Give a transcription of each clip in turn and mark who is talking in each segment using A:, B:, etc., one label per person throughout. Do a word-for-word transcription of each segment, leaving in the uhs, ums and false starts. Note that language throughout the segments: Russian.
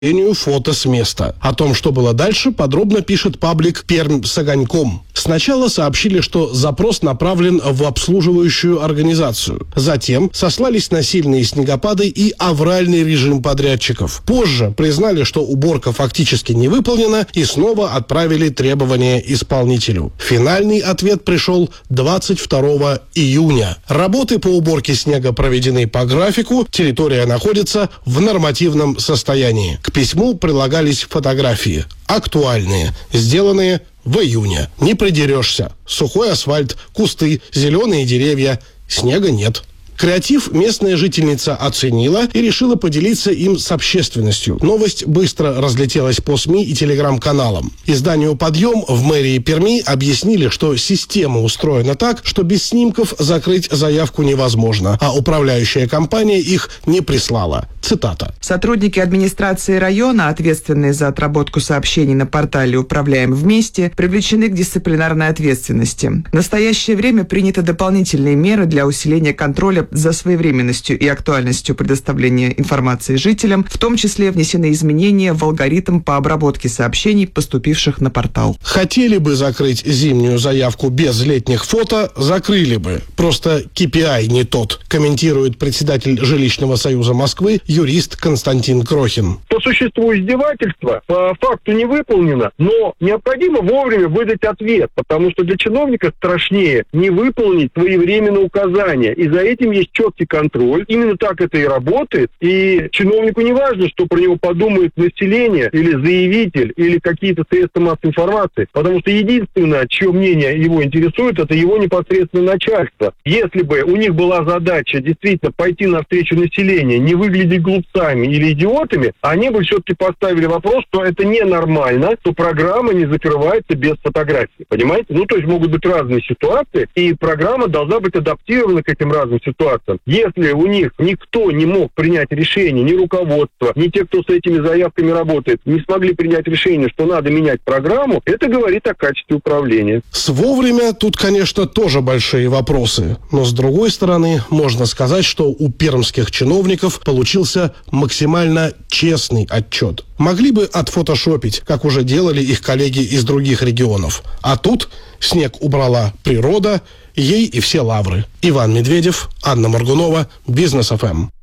A: фото с места. О том, что было дальше, подробно пишет паблик «Пермь с огоньком». Сначала сообщили, что запрос направлен в обслуживающую организацию. Затем сослались на сильные снегопады и авральный режим подрядчиков. Позже признали, что уборка фактически не выполнена, и снова отправили требования исполнителю. Финальный ответ пришел двадцать второго июня. Работы по уборке снега проведены по графику, территория находится в нормативном состоянии. К письму прилагались фотографии, актуальные, сделанные в июне. Не придерешься. Сухой асфальт, кусты, зеленые деревья. Снега нет. Креатив местная жительница оценила и решила поделиться им с общественностью. Новость быстро разлетелась по СМИ и телеграм-каналам. Изданию «Подъем» в мэрии Перми объяснили, что система устроена так, что без снимков закрыть заявку невозможно, а управляющая компания их не прислала. Цитата.
B: Сотрудники администрации района, ответственные за отработку сообщений на портале «Управляем вместе», привлечены к дисциплинарной ответственности. В настоящее время приняты дополнительные меры для усиления контроля за своевременностью и актуальностью предоставления информации жителям, в том числе внесены изменения в алгоритм по обработке сообщений, поступивших на портал.
A: Хотели бы закрыть зимнюю заявку без летних фото, закрыли бы. Просто кей пи ай не тот, комментирует председатель Жилищного союза Москвы юрист Константин Крохин.
C: По существу издевательства по факту не выполнено, но необходимо вовремя выдать ответ, потому что для чиновника страшнее не выполнить своевременно указания, и за этим есть четкий контроль. Именно так это и работает, и чиновнику не важно, что про него подумает население или заявитель, или какие-то средства массовой информации, потому что единственное, чье мнение его интересует, это его непосредственное начальство. Если бы у них была задача действительно пойти навстречу населению, не выглядеть глупцами или идиотами, они бы все-таки поставили вопрос, что это ненормально, что программа не закрывается без фотографий. Понимаете? Ну, то есть могут быть разные ситуации, и программа должна быть адаптирована к этим разным ситуациям. Если у них никто не мог принять решение, ни руководство, ни те, кто с этими заявками работает, не смогли принять решение, что надо менять программу, это говорит о качестве управления.
A: С вовремя тут, конечно, тоже большие вопросы. Но, с другой стороны, можно сказать, что у пермских чиновников получился максимально честный отчет. Могли бы отфотошопить, как уже делали их коллеги из других регионов. А тут снег убрала природа, ей и все лавры. Иван Медведев, Анна Моргунова, Бизнес эф эм.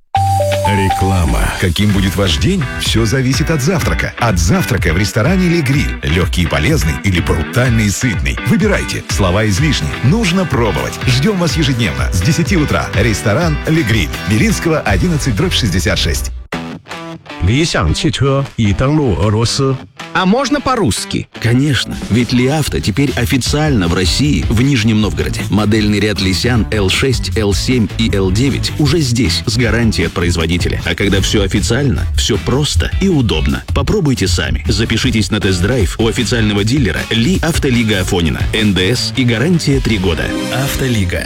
D: Реклама. Каким будет ваш день? Все зависит от завтрака. От завтрака в ресторане или гриль. Легкий и полезный или брутальный и сытный. Выбирайте. Слова излишни. Нужно пробовать. Ждем вас ежедневно с десяти утра. Ресторан или гриль. Белинского, одиннадцать, дробь шестьдесят шесть.
E: 理想汽车已登陆俄罗斯。
F: А можно по-русски? Конечно, ведь Ли Авто теперь официально в России, в Нижнем Новгороде. Модельный ряд Лисян эл шесть, эл семь и эл девять уже здесь, с гарантией от производителя. А когда все официально, все просто и удобно. Попробуйте сами. Запишитесь на тест-драйв у официального дилера Ли Автолига Афонина. эн дэ эс и гарантия три года. Автолига.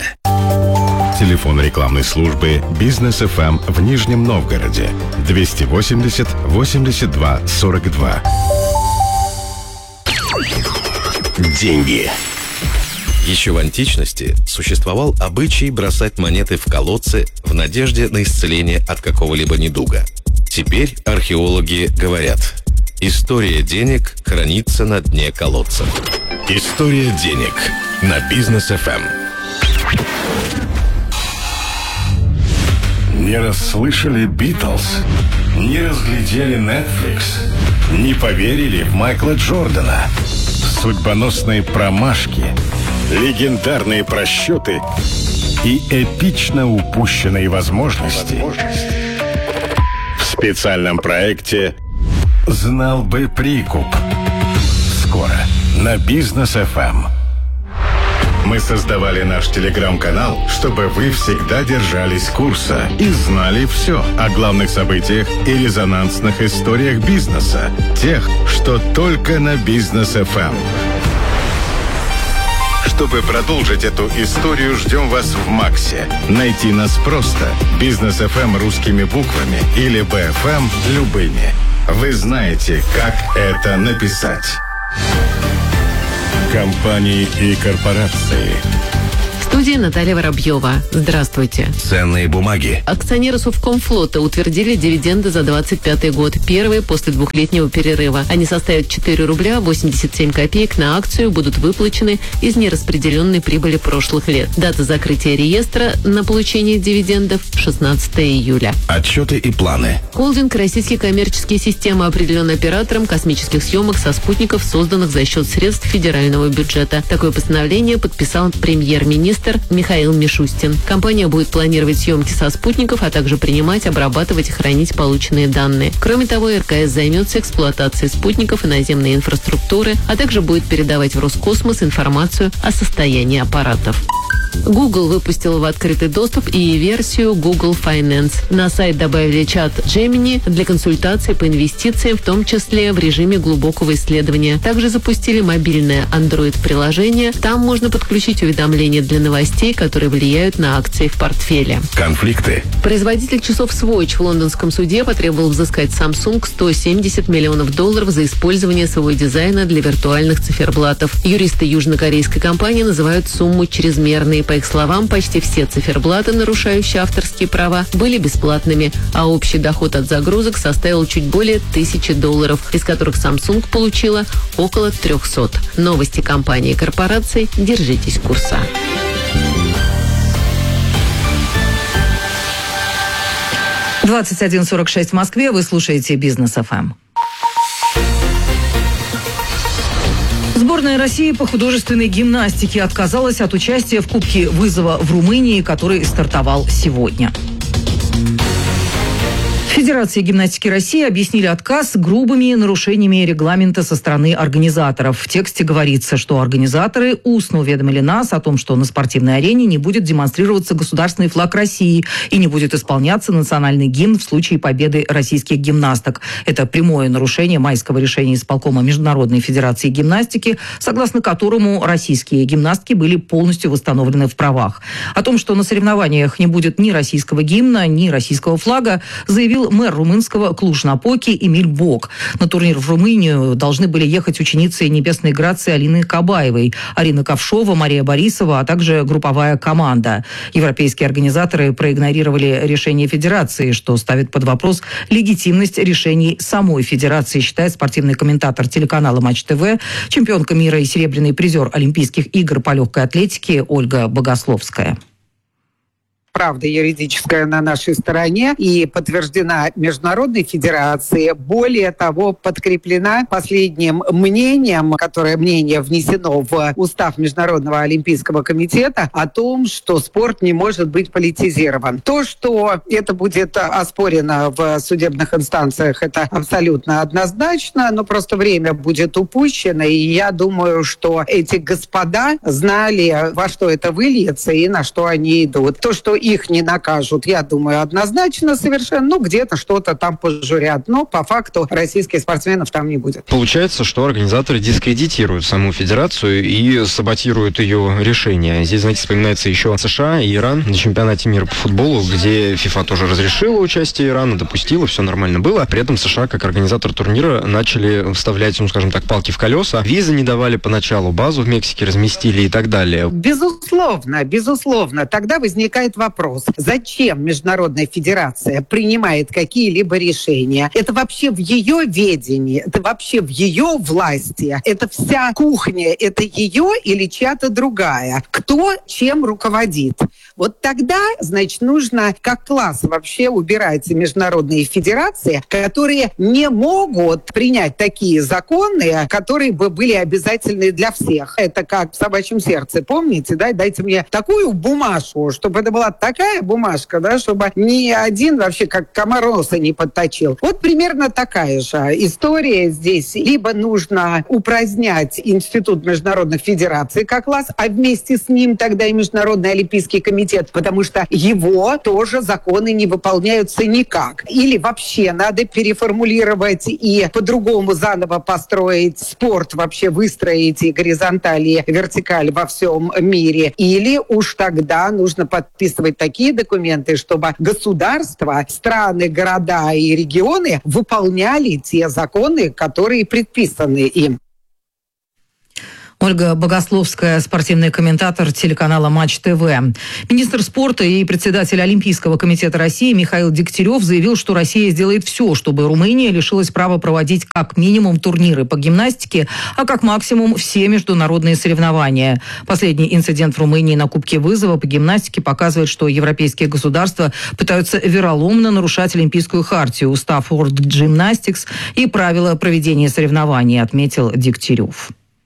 D: Телефон рекламной службы Бизнес эф эм в Нижнем Новгороде. двести восемьдесят восемьдесят два сорок два.
G: Деньги. Еще в античности существовал обычай бросать монеты в колодцы в надежде на исцеление от какого-либо недуга. Теперь археологи говорят: история денег хранится на дне колодца.
D: История денег на Бизнес эф эм. Не расслышали Битлз, не разглядели Netflix, не поверили в Майкла Джордана. Судьбоносные промашки, легендарные просчеты и эпично упущенные возможности. В специальном проекте «Знал бы прикуп». Скоро на Бизнес эф эм. Мы создавали наш телеграм-канал, чтобы вы всегда держались курса и знали все о главных событиях и резонансных историях бизнеса, тех, что только на Бизнес эф эм. Чтобы продолжить эту историю, ждем вас в Максе. Найти нас просто. Бизнес эф эм русскими буквами или би эф эм любыми. Вы знаете, как это написать. Компании и корпорации.
H: студии Наталья Воробьева. Здравствуйте.
D: Ценные бумаги.
H: Акционеры Совкомфлота утвердили дивиденды за двадцать пятый год, первые после двухлетнего перерыва. Они составят четыре рубля восемьдесят семь копеек на акцию, будут выплачены из нераспределенной прибыли прошлых лет. Дата закрытия реестра на получение дивидендов шестнадцатого июля.
D: Отчеты и планы.
H: Холдинг «Российские коммерческие системы» определен оператором космических съемок со спутников, созданных за счет средств федерального бюджета. Такое постановление подписал премьер-министр Михаил Мишустин. Компания будет планировать съемки со спутников, а также принимать, обрабатывать и хранить полученные данные. Кроме того, эр ка эс займется эксплуатацией спутников и наземной инфраструктуры, а также будет передавать в Роскосмос информацию о состоянии аппаратов. Google выпустил в открытый доступ и версию Google Finance. На сайт добавили чат Gemini для консультаций по инвестициям, в том числе в режиме глубокого исследования. Также запустили мобильное Android-приложение. Там можно подключить уведомления для новостей, которые влияют на акции в портфеле.
D: Конфликты.
H: Производитель часов Swatch в лондонском суде потребовал взыскать Samsung сто семьдесят миллионов долларов за использование своего дизайна для виртуальных циферблатов. Юристы южнокорейской компании называют сумму чрезмерной. По их словам, почти все циферблаты, нарушающие авторские права, были бесплатными, а общий доход от загрузок составил чуть более тысячи долларов, из которых Samsung получила около трехсот. Новости компании и корпораций. Держитесь курса.
I: двадцать один сорок шесть в Москве. Вы слушаете «Бизнес эф эм». Сборная России по художественной гимнастике отказалась от участия в Кубке вызова в Румынии, который стартовал сегодня. В Федерации гимнастики России объяснили отказ грубыми нарушениями регламента со стороны организаторов. В тексте говорится, что организаторы устно уведомили нас о том, что на спортивной арене не будет демонстрироваться государственный флаг России и не будет исполняться национальный гимн в случае победы российских гимнасток. Это прямое нарушение майского решения исполкома Международной Федерации гимнастики, согласно которому российские гимнастки были полностью восстановлены в правах. О том, что на соревнованиях не будет ни российского гимна, ни российского флага, заявил мэр румынского Клуж-Напоки Эмиль Бок. На турнир в Румынию должны были ехать ученицы Небесной Грации Алины Кабаевой, Арина Ковшова, Мария Борисова, а также групповая команда. Европейские организаторы проигнорировали решение Федерации, что ставит под вопрос легитимность решений самой Федерации, считает спортивный комментатор телеканала Матч ТВ, чемпионка мира и серебряный призер Олимпийских игр по легкой атлетике Ольга Богословская.
J: Правда юридическая на нашей стороне и подтверждена Международной Федерацией. Более того, подкреплена последним мнением, которое мнение внесено в устав Международного Олимпийского комитета о том, что спорт не может быть политизирован. То, что это будет оспорено в судебных инстанциях, это абсолютно однозначно, но просто время будет упущено, и я думаю, что эти господа знали, во что это выльется и на что они идут. То, что их не накажут, я думаю, однозначно совершенно. Ну, где-то что-то там пожурят. Но по факту российских спортсменов там не будет.
K: Получается, что организаторы дискредитируют саму федерацию и саботируют ее решение. Здесь, знаете, вспоминается еще США и Иран на чемпионате мира по футболу, где ФИФА тоже разрешила участие Ирана, допустила, все нормально было. При этом США, как организатор турнира, начали вставлять, ну, скажем так, палки в колеса. Визы не давали поначалу, базу в Мексике разместили и так далее.
J: Безусловно, безусловно. Тогда возникает вопрос. Зачем Международная Федерация принимает какие-либо решения? Это вообще в ее ведении, это вообще в ее власти, это вся кухня, это ее или чья-то другая? Кто чем руководит? Вот тогда, значит, нужно как класс вообще убирать международные федерации, которые не могут принять такие законы, которые бы были обязательны для всех. Это как в «Собачьем сердце», помните, да? Дайте мне такую бумажку, чтобы это была такая бумажка, да, чтобы ни один вообще как комар носа не подточил. Вот примерно такая же история здесь. Либо нужно упразднять Институт международных федераций как класс, а вместе с ним тогда и Международный Олимпийский комитет, потому что его тоже законы не выполняются никак. Или вообще надо переформулировать и по-другому заново построить спорт, вообще выстроить и горизонталь, и вертикаль во всем мире. Или уж тогда нужно подписывать такие документы, чтобы государства, страны, города и регионы выполняли те законы, которые предписаны им.
I: Ольга Богословская, спортивный комментатор телеканала Матч ТВ. Министр спорта и председатель Олимпийского комитета России Михаил Дегтярев заявил, что Россия сделает все, чтобы Румыния лишилась права проводить как минимум турниры по гимнастике, а как максимум все международные соревнования. Последний инцидент в Румынии на Кубке Вызова по гимнастике показывает, что европейские государства пытаются вероломно нарушать Олимпийскую хартию, устав World Gymnastics и правила проведения соревнований, отметил Дегтярев.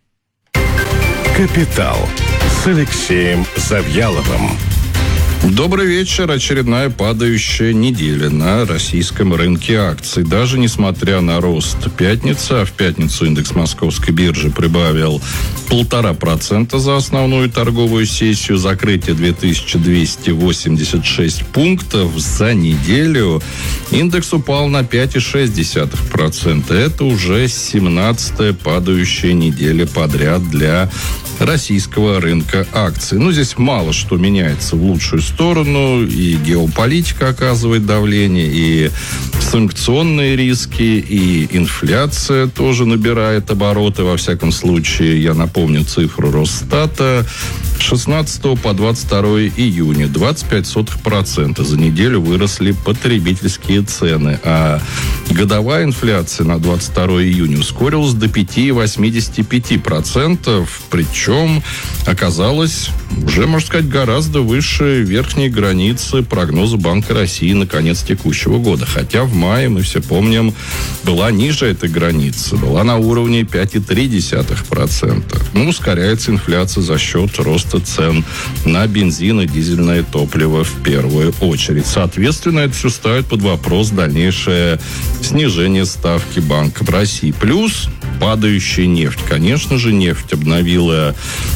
L: «Капитал» с Алексеем Завьяловым.
M: Добрый вечер. Очередная падающая неделя на российском рынке акций. Даже несмотря на рост пятницы, а в пятницу индекс Московской биржи прибавил полтора процента за основную торговую сессию, закрытие две тысячи двести восемьдесят шесть пунктов. За неделю индекс упал на пять целых шесть десятых процента. Это уже семнадцатая падающая неделя подряд для российского рынка акций. Ну, здесь мало что меняется в лучшую сторону. И геополитика оказывает давление, и санкционные риски, и инфляция тоже набирает обороты. Во всяком случае, я напомню цифру Росстата. С шестнадцатого по двадцать второе июня двадцать пять сотых процента за неделю выросли потребительские цены, а годовая инфляция на двадцать второе июня ускорилась до пять целых восемьдесят пять процентов, причем оказалось уже, можно сказать, гораздо выше верхней границы прогноза Банка России на конец текущего года. Хотя в мае, мы все помним, была ниже этой границы, была на уровне пять целых три десятых процента. Ну, ускоряется инфляция за счет роста цен на бензин и дизельное топливо в первую очередь. Соответственно, это все ставит под вопрос дальнейшее снижение ставки Банка России. Плюс падающая нефть. Конечно же, нефть обновила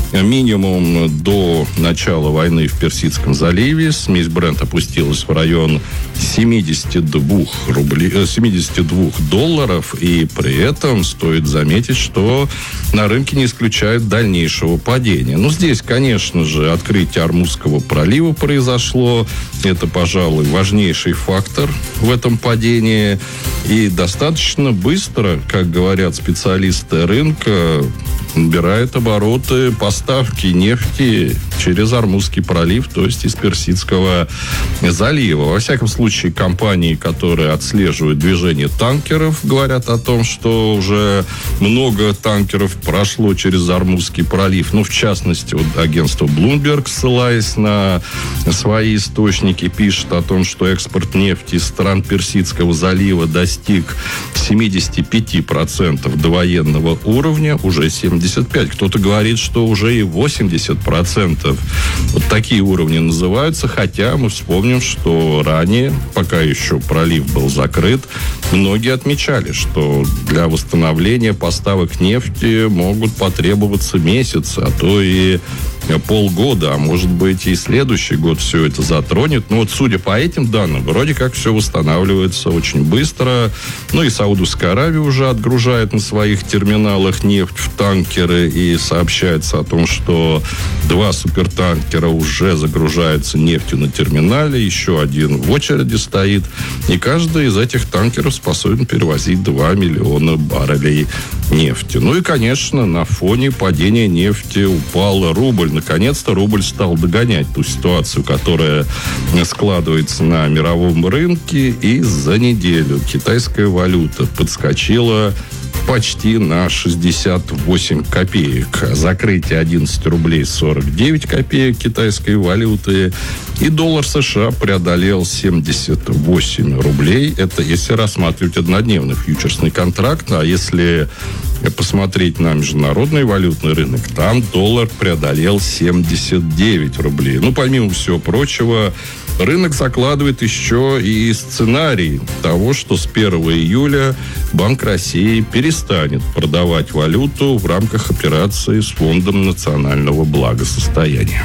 M: минимум до начала войны в Персидском заливе. Смесь Брент опустилась в район семьдесят два рублей, семьдесят два долларов. И при этом стоит заметить, что на рынке не исключают дальнейшего падения. Ну, здесь, конечно же, открытие Ормузского пролива произошло. Это, пожалуй, важнейший фактор в этом падении. И достаточно быстро, как говорят специалисты рынка, набирает обороты поставки нефти через Ормузский пролив, то есть из Персидского залива. Во всяком случае, компании, которые отслеживают движение танкеров, говорят о том, что уже много танкеров прошло через Ормузский пролив. Ну, в частности, вот агентство Bloomberg, ссылаясь на свои источники, пишет о том, что экспорт нефти из стран Персидского залива достиг семьдесят пять процентов довоенного уровня, уже семьдесят пять процентов. Кто-то говорит, что уже и восемьдесят процентов. Вот такие уровни называются, хотя мы вспомним, что ранее, пока еще пролив был закрыт, многие отмечали, что для восстановления поставок нефти могут потребоваться месяцы, а то и полгода, а может быть и следующий год все это затронет. Но вот судя по этим данным, вроде как все восстанавливается очень быстро. Ну и Саудовская Аравия уже отгружает на своих терминалах нефть в танкеры, и сообщается о том, что два супертанкера уже загружаются нефтью на терминале, еще один в очереди стоит, и каждый из этих танкеров способен перевозить два миллиона баррелей нефти. Ну и, конечно, на фоне падения нефти упал рубль. Наконец-то рубль стал догонять ту ситуацию, которая складывается на мировом рынке, и за неделю китайская валюта подскочила почти на шестьдесят восемь копеек. Закрытие одиннадцать рублей сорок девять копеек китайской валюты. И доллар США преодолел семьдесят восемь рублей. Это если рассматривать однодневный фьючерсный контракт. А если посмотреть на международный валютный рынок, там доллар преодолел семьдесят девять рублей. Ну, помимо всего прочего, рынок закладывает еще и сценарий того, что с первого июля Банк России перестанет продавать валюту в рамках операции с Фондом национального благосостояния.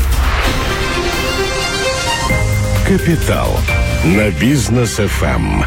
L: «Капитал» на Бизнес эф эм.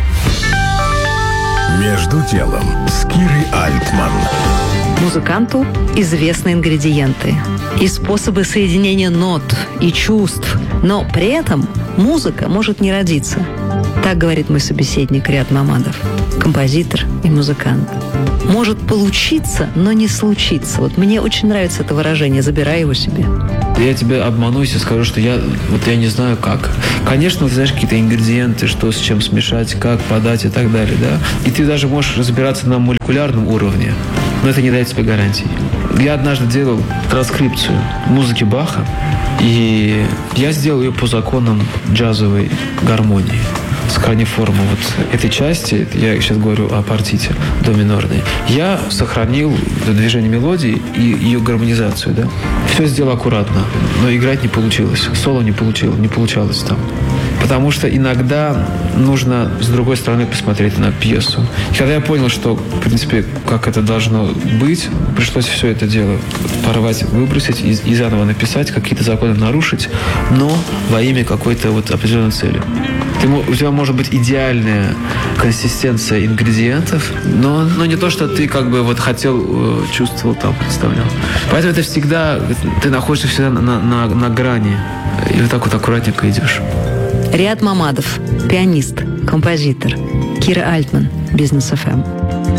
L: «Между делом» с Кирой Альтман.
N: Музыканту известны ингредиенты и способы соединения нот и чувств, но при этом Музыка может не родиться. Так говорит мой собеседник Риат Мамадов, композитор и музыкант. Может получиться, но не случиться. Вот мне очень нравится это выражение. Забирай его себе.
O: Я тебя обманусь и скажу, что я, вот я не знаю как. Конечно, ты знаешь какие-то ингредиенты, что с чем смешать, как подать и так далее, да? И ты даже можешь разбираться на молекулярном уровне, но это не дает тебе гарантий. Я однажды делал транскрипцию музыки Баха, и я сделал ее по законам джазовой гармонии. Сохранив форму вот этой части, я сейчас говорю о партите до минорной, я сохранил движение мелодии и ее гармонизацию, да. Все сделал аккуратно, но играть не получилось, соло не получилось, не получалось там. Потому что иногда нужно с другой стороны посмотреть на пьесу. И когда я понял, что, в принципе, как это должно быть, пришлось все это дело порвать, выбросить и, и заново написать, какие-то законы нарушить, но во имя какой-то вот определенной цели. Ты, у тебя может быть идеальная консистенция ингредиентов, но, но не то, что ты как бы вот хотел, чувствовал, там, представлял. Поэтому это всегда, ты находишься всегда на, на, на грани. И вот так вот аккуратненько идешь.
N: Риат Мамадов, пианист, композитор. Кира Альтман, Бизнес эф эм.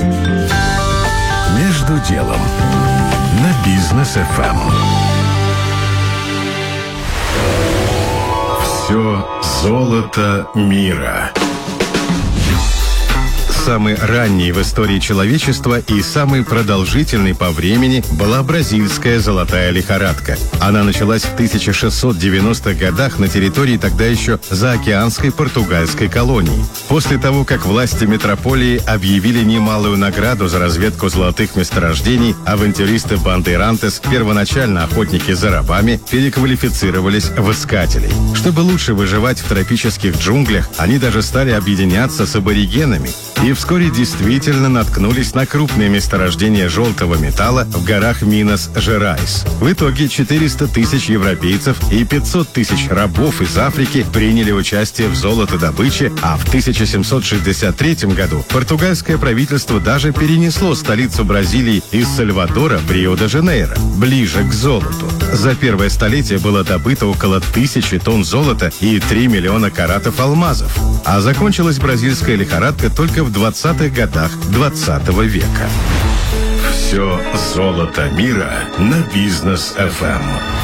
L: Между делом на Бизнес эф эм. Все золото мира. Самый ранний в истории человечества и самый продолжительный по времени была бразильская золотая лихорадка. Она началась в тысяча шестьсот девяностых годах на территории тогда еще заокеанской португальской колонии. После того, как власти метрополии объявили немалую награду за разведку золотых месторождений, авантюристы Бандейрантес, первоначально охотники за рабами, переквалифицировались в искателей. Чтобы лучше выживать в тропических джунглях, они даже стали объединяться с аборигенами. И вскоре действительно наткнулись на крупные месторождения желтого металла в горах Минас-Жерайс. В итоге четыреста тысяч европейцев и пятьсот тысяч рабов из Африки приняли участие в золотодобыче, а в тысяча семьсот шестьдесят третьем году португальское правительство даже перенесло столицу Бразилии из Сальвадора в Рио-де-Жанейро, ближе к золоту. За первое столетие было добыто около тысячи тонн золота и три миллиона каратов алмазов. А закончилась бразильская лихорадка только в двадцатых годах двадцатого века. Все золото мира на Бизнес эф эм.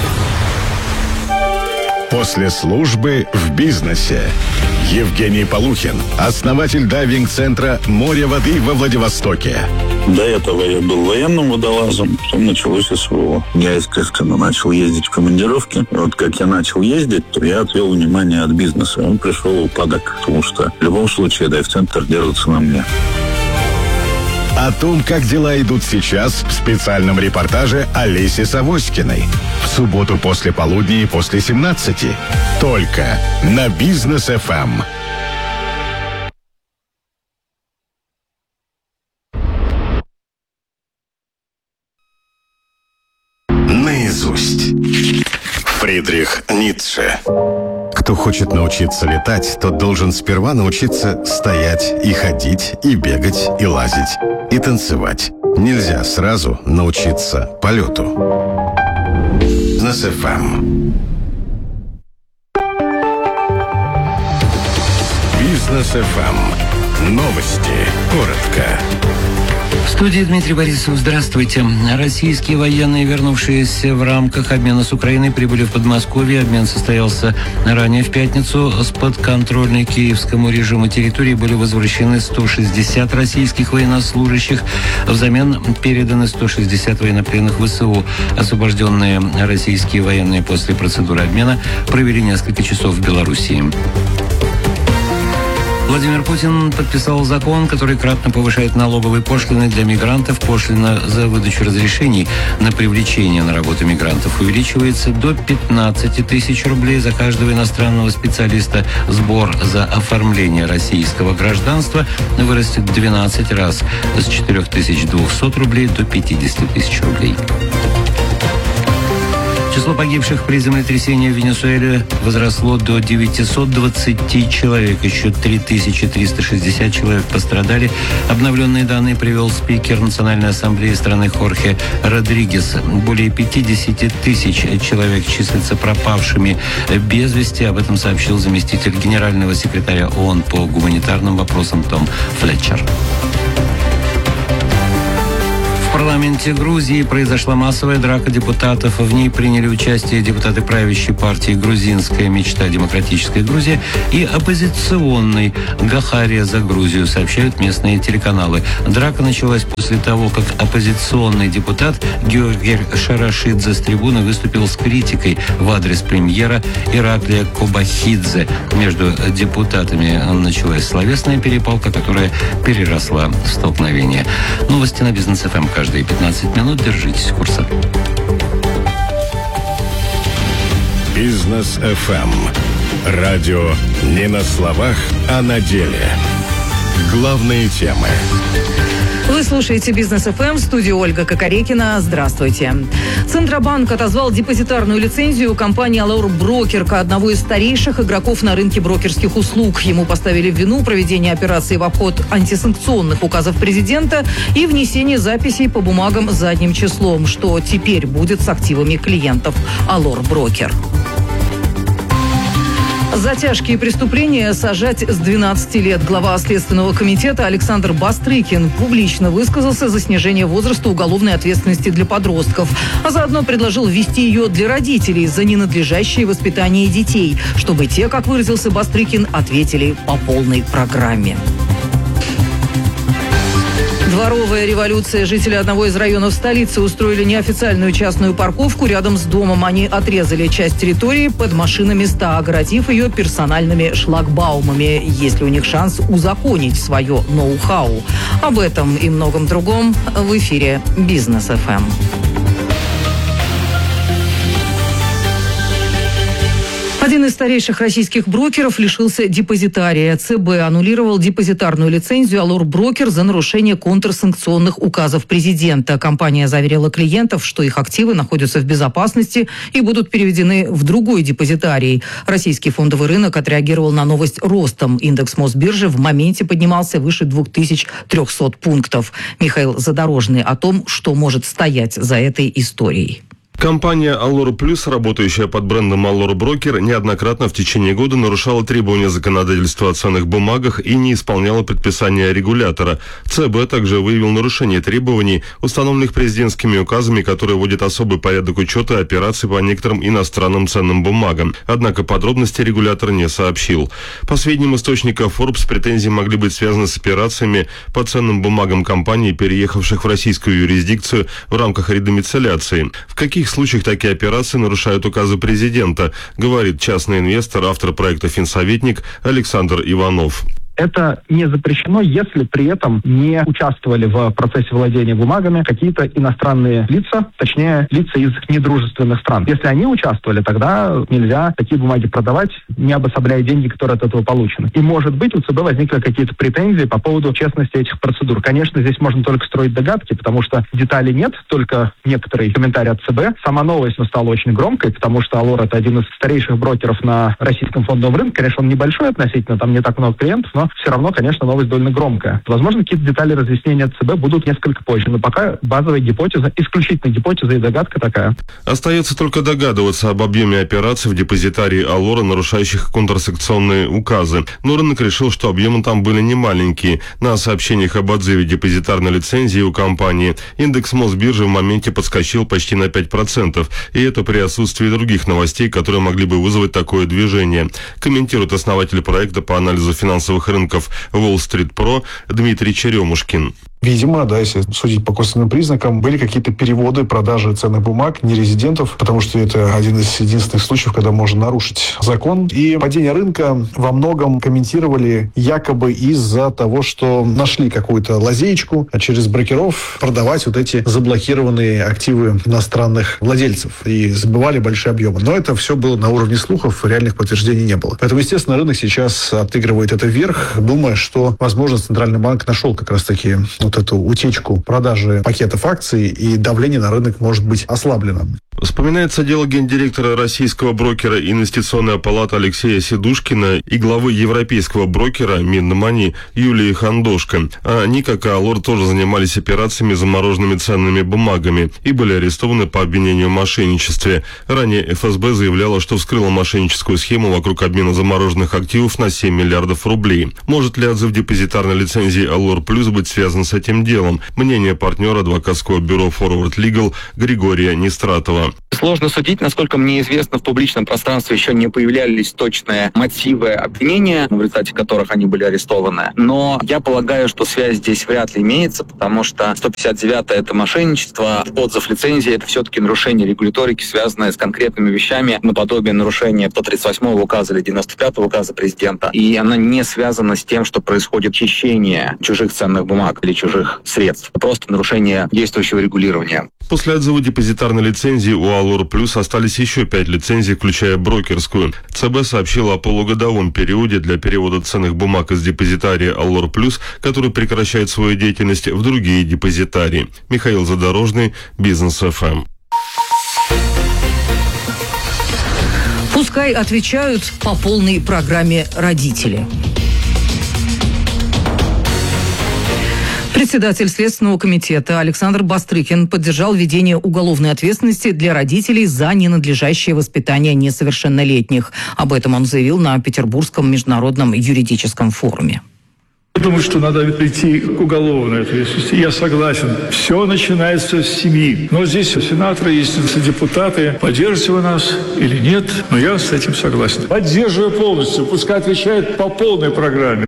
L: После службы в бизнесе. Евгений Полухин, основатель дайвинг-центра «Море воды» во Владивостоке.
P: До этого я был военным водолазом, потом началось СВО. Я, естественно, начал ездить в командировки. И вот как я начал ездить, то я отвел внимание от бизнеса. Он пришел в упадок, потому что в любом случае дайв-центр держится на мне.
L: О том, как дела идут сейчас, в специальном репортаже Олеси Савоськиной. В субботу после полудня и после семнадцати. Только на Бизнес эф эм. Наизусть. Фридрих Ницше. Кто хочет научиться летать, тот должен сперва научиться стоять и ходить, и бегать, и лазить, и танцевать. Нельзя сразу научиться полету. Бизнес эф эм. Бизнес эф эм. Новости. Коротко.
Q: В студии Дмитрий Борисов. Здравствуйте. Российские военные, вернувшиеся в рамках обмена с Украиной, прибыли в Подмосковье. Обмен состоялся ранее в пятницу. С подконтрольной киевскому режиму территории были возвращены сто шестьдесят российских военнослужащих. Взамен переданы сто шестьдесят военнопленных ВСУ. Освобожденные российские военные после процедуры обмена провели несколько часов в Белоруссии. Владимир Путин подписал закон, который кратно повышает налоговые пошлины для мигрантов. Пошлина за выдачу разрешений на привлечение на работу мигрантов увеличивается до пятнадцати тысяч рублей за каждого иностранного специалиста. Сбор за оформление российского гражданства вырастет в двенадцать раз, с четырёх тысяч двухсот рублей до пятидесяти тысяч рублей. Число погибших при землетрясении в Венесуэле возросло до девятисот двадцати человек. Еще три тысячи триста шестьдесят человек пострадали. Обновленные данные привел спикер Национальной ассамблеи страны Хорхе Родригес. Более пятидесяти тысяч человек числятся пропавшими без вести. Об этом сообщил заместитель генерального секретаря ООН по гуманитарным вопросам Том Флетчер. В парламенте Грузии произошла массовая драка депутатов. В ней приняли участие депутаты правящей партии «Грузинская мечта. Демократическая Грузия» и оппозиционной «Гахария за Грузию», сообщают местные телеканалы. Драка началась после того, как оппозиционный депутат Георгий Шарашидзе с трибуны выступил с критикой в адрес премьера Ираклия Кобахидзе. Между депутатами началась словесная перепалка, которая переросла в столкновение. Новости на Бизнес эф эм каждые пятнадцать минут. Держитесь курса.
L: Бизнес эф эм. Радио не на словах, а на деле. Главные темы.
I: Вы слушаете Бизнес эф эм, в студии Ольга Кокорекина. Здравствуйте. Центробанк отозвал депозитарную лицензию компании «Allure Broker», одного из старейших игроков на рынке брокерских услуг. Ему поставили в вину проведение операций в обход антисанкционных указов президента и внесение записей по бумагам задним числом. Что теперь будет с активами клиентов «Allure Broker»? За тяжкие преступления сажать с двенадцати лет. Глава Следственного комитета Александр Бастрыкин публично высказался за снижение возраста уголовной ответственности для подростков, а заодно предложил ввести ее для родителей за ненадлежащее воспитание детей, чтобы те, как выразился Бастрыкин, ответили по полной программе. Дворовая революция. Жители одного из районов столицы устроили неофициальную частную парковку рядом с домом. Они отрезали часть территории под машиноместа, огородив ее персональными шлагбаумами. Есть ли у них шанс узаконить свое ноу-хау? Об этом и многом другом в эфире Бизнес эф эм. Один из старейших российских брокеров лишился депозитария. ЦБ аннулировал депозитарную лицензию «Allure Broker» за нарушение контрсанкционных указов президента. Компания заверила клиентов, что их активы находятся в безопасности и будут переведены в другой депозитарий. Российский фондовый рынок отреагировал на новость ростом. Индекс Мосбиржи в моменте поднимался выше двух тысяч трехсот пунктов. Михаил Задорожный о том, что может стоять за этой историей.
R: Компания Allure Plus, работающая под брендом Allure Broker, неоднократно в течение года нарушала требования законодательства о ценных бумагах и не исполняла предписания регулятора. ЦБ также выявил нарушение требований, установленных президентскими указами, которые вводят особый порядок учета операций по некоторым иностранным ценным бумагам. Однако подробности регулятор не сообщил. По сведениям источника Forbes, претензии могли быть связаны с операциями по ценным бумагам компаний, переехавших в российскую юрисдикцию в рамках редомицеляции. В каких В каких случаях такие операции нарушают указы президента, говорит частный инвестор, автор проекта «Финсоветник» Александр Иванов.
S: Это не запрещено, если при этом не участвовали в процессе владения бумагами какие-то иностранные лица, точнее, лица из недружественных стран. Если они участвовали, тогда нельзя такие бумаги продавать, не обособляя деньги, которые от этого получены. И, может быть, у ЦБ возникли какие-то претензии по поводу честности этих процедур. Конечно, здесь можно только строить догадки, потому что деталей нет, только некоторые комментарии от ЦБ. Сама новость стала очень громкой, потому что Allure — это один из старейших брокеров на российском фондовом рынке. Конечно, он небольшой относительно, там не так много клиентов, но все равно, конечно, новость довольно громкая. Возможно, какие-то детали разъяснения от ЦБ будут несколько позже, но пока базовая гипотеза, исключительно гипотеза и догадка такая.
R: Остается только догадываться об объеме операций в депозитарии Allure, нарушающих контрсанкционные указы. Но рынок решил, что объемы там были немаленькие. На сообщениях об отзыве депозитарной лицензии у компании индекс Мосбиржи в моменте подскочил почти на пять процентов. И это при отсутствии других новостей, которые могли бы вызвать такое движение. Комментирует основатель проекта по анализу финансовых рынков Wall Street Pro Дмитрий Черемушкин.
T: Видимо, да, если судить по косвенным признакам, были какие-то переводы, продажи ценных бумаг нерезидентов, потому что это один из единственных случаев, когда можно нарушить закон. И падение рынка во многом комментировали якобы из-за того, что нашли какую-то лазеечку через брокеров продавать вот эти заблокированные активы иностранных владельцев и забывали большие объемы. Но это все было на уровне слухов, реальных подтверждений не было. Поэтому, естественно, рынок сейчас отыгрывает это вверх, думая, что, возможно, Центральный банк нашел как раз-таки вот вот эту утечку продажи пакетов акций, и давление на рынок может быть ослаблено.
R: Вспоминается дело гендиректора российского брокера «Инвестиционная палата» Алексея Сидушкина и главы европейского брокера Минмани Юлии Хандошко. А они, как и Алор, тоже занимались операциями с замороженными ценными бумагами и были арестованы по обвинению в мошенничестве. Ранее эф эс бэ заявляла, что вскрыла мошенническую схему вокруг обмена замороженных активов на семь миллиардов рублей. Может ли отзыв депозитарной лицензии Allure Plus быть связан с этим делом? Мнение партнера адвокатского бюро Forward Legal Григория Нестратова.
U: Сложно судить, насколько мне известно, в публичном пространстве еще не появлялись точные мотивы обвинения, в результате которых они были арестованы. Но я полагаю, что связь здесь вряд ли имеется, потому что сто пятьдесят девятая это мошенничество, отзыв лицензии это все-таки нарушение регуляторики, связанное с конкретными вещами, наподобие нарушения сто тридцать восьмого указа или девяносто пятого указа президента. И она не связана с тем, что происходит хищение чужих ценных бумаг или чужих средств. Просто нарушение действующего регулирования.
R: После отзыва депозитарной лицензии у Allure Plus остались еще пять лицензий, включая брокерскую. ЦБ сообщила о полугодовом периоде для перевода ценных бумаг из депозитария Allure Plus, который прекращает свою деятельность, в другие депозитарии. Михаил Задорожный, Бизнес эф эм.
I: Пускай отвечают по полной программе родители. Председатель Следственного комитета Александр Бастрыкин поддержал введение уголовной ответственности для родителей за ненадлежащее воспитание несовершеннолетних. Об этом он заявил на Петербургском международном юридическом форуме.
V: Я думаю, что надо прийти к уголовной ответственности. Я согласен. Все начинается с семьи. Но здесь сенаторы, есть депутаты. Поддержите вы нас или нет, но я с этим согласен. Поддерживаю полностью. Пускай отвечает по полной программе.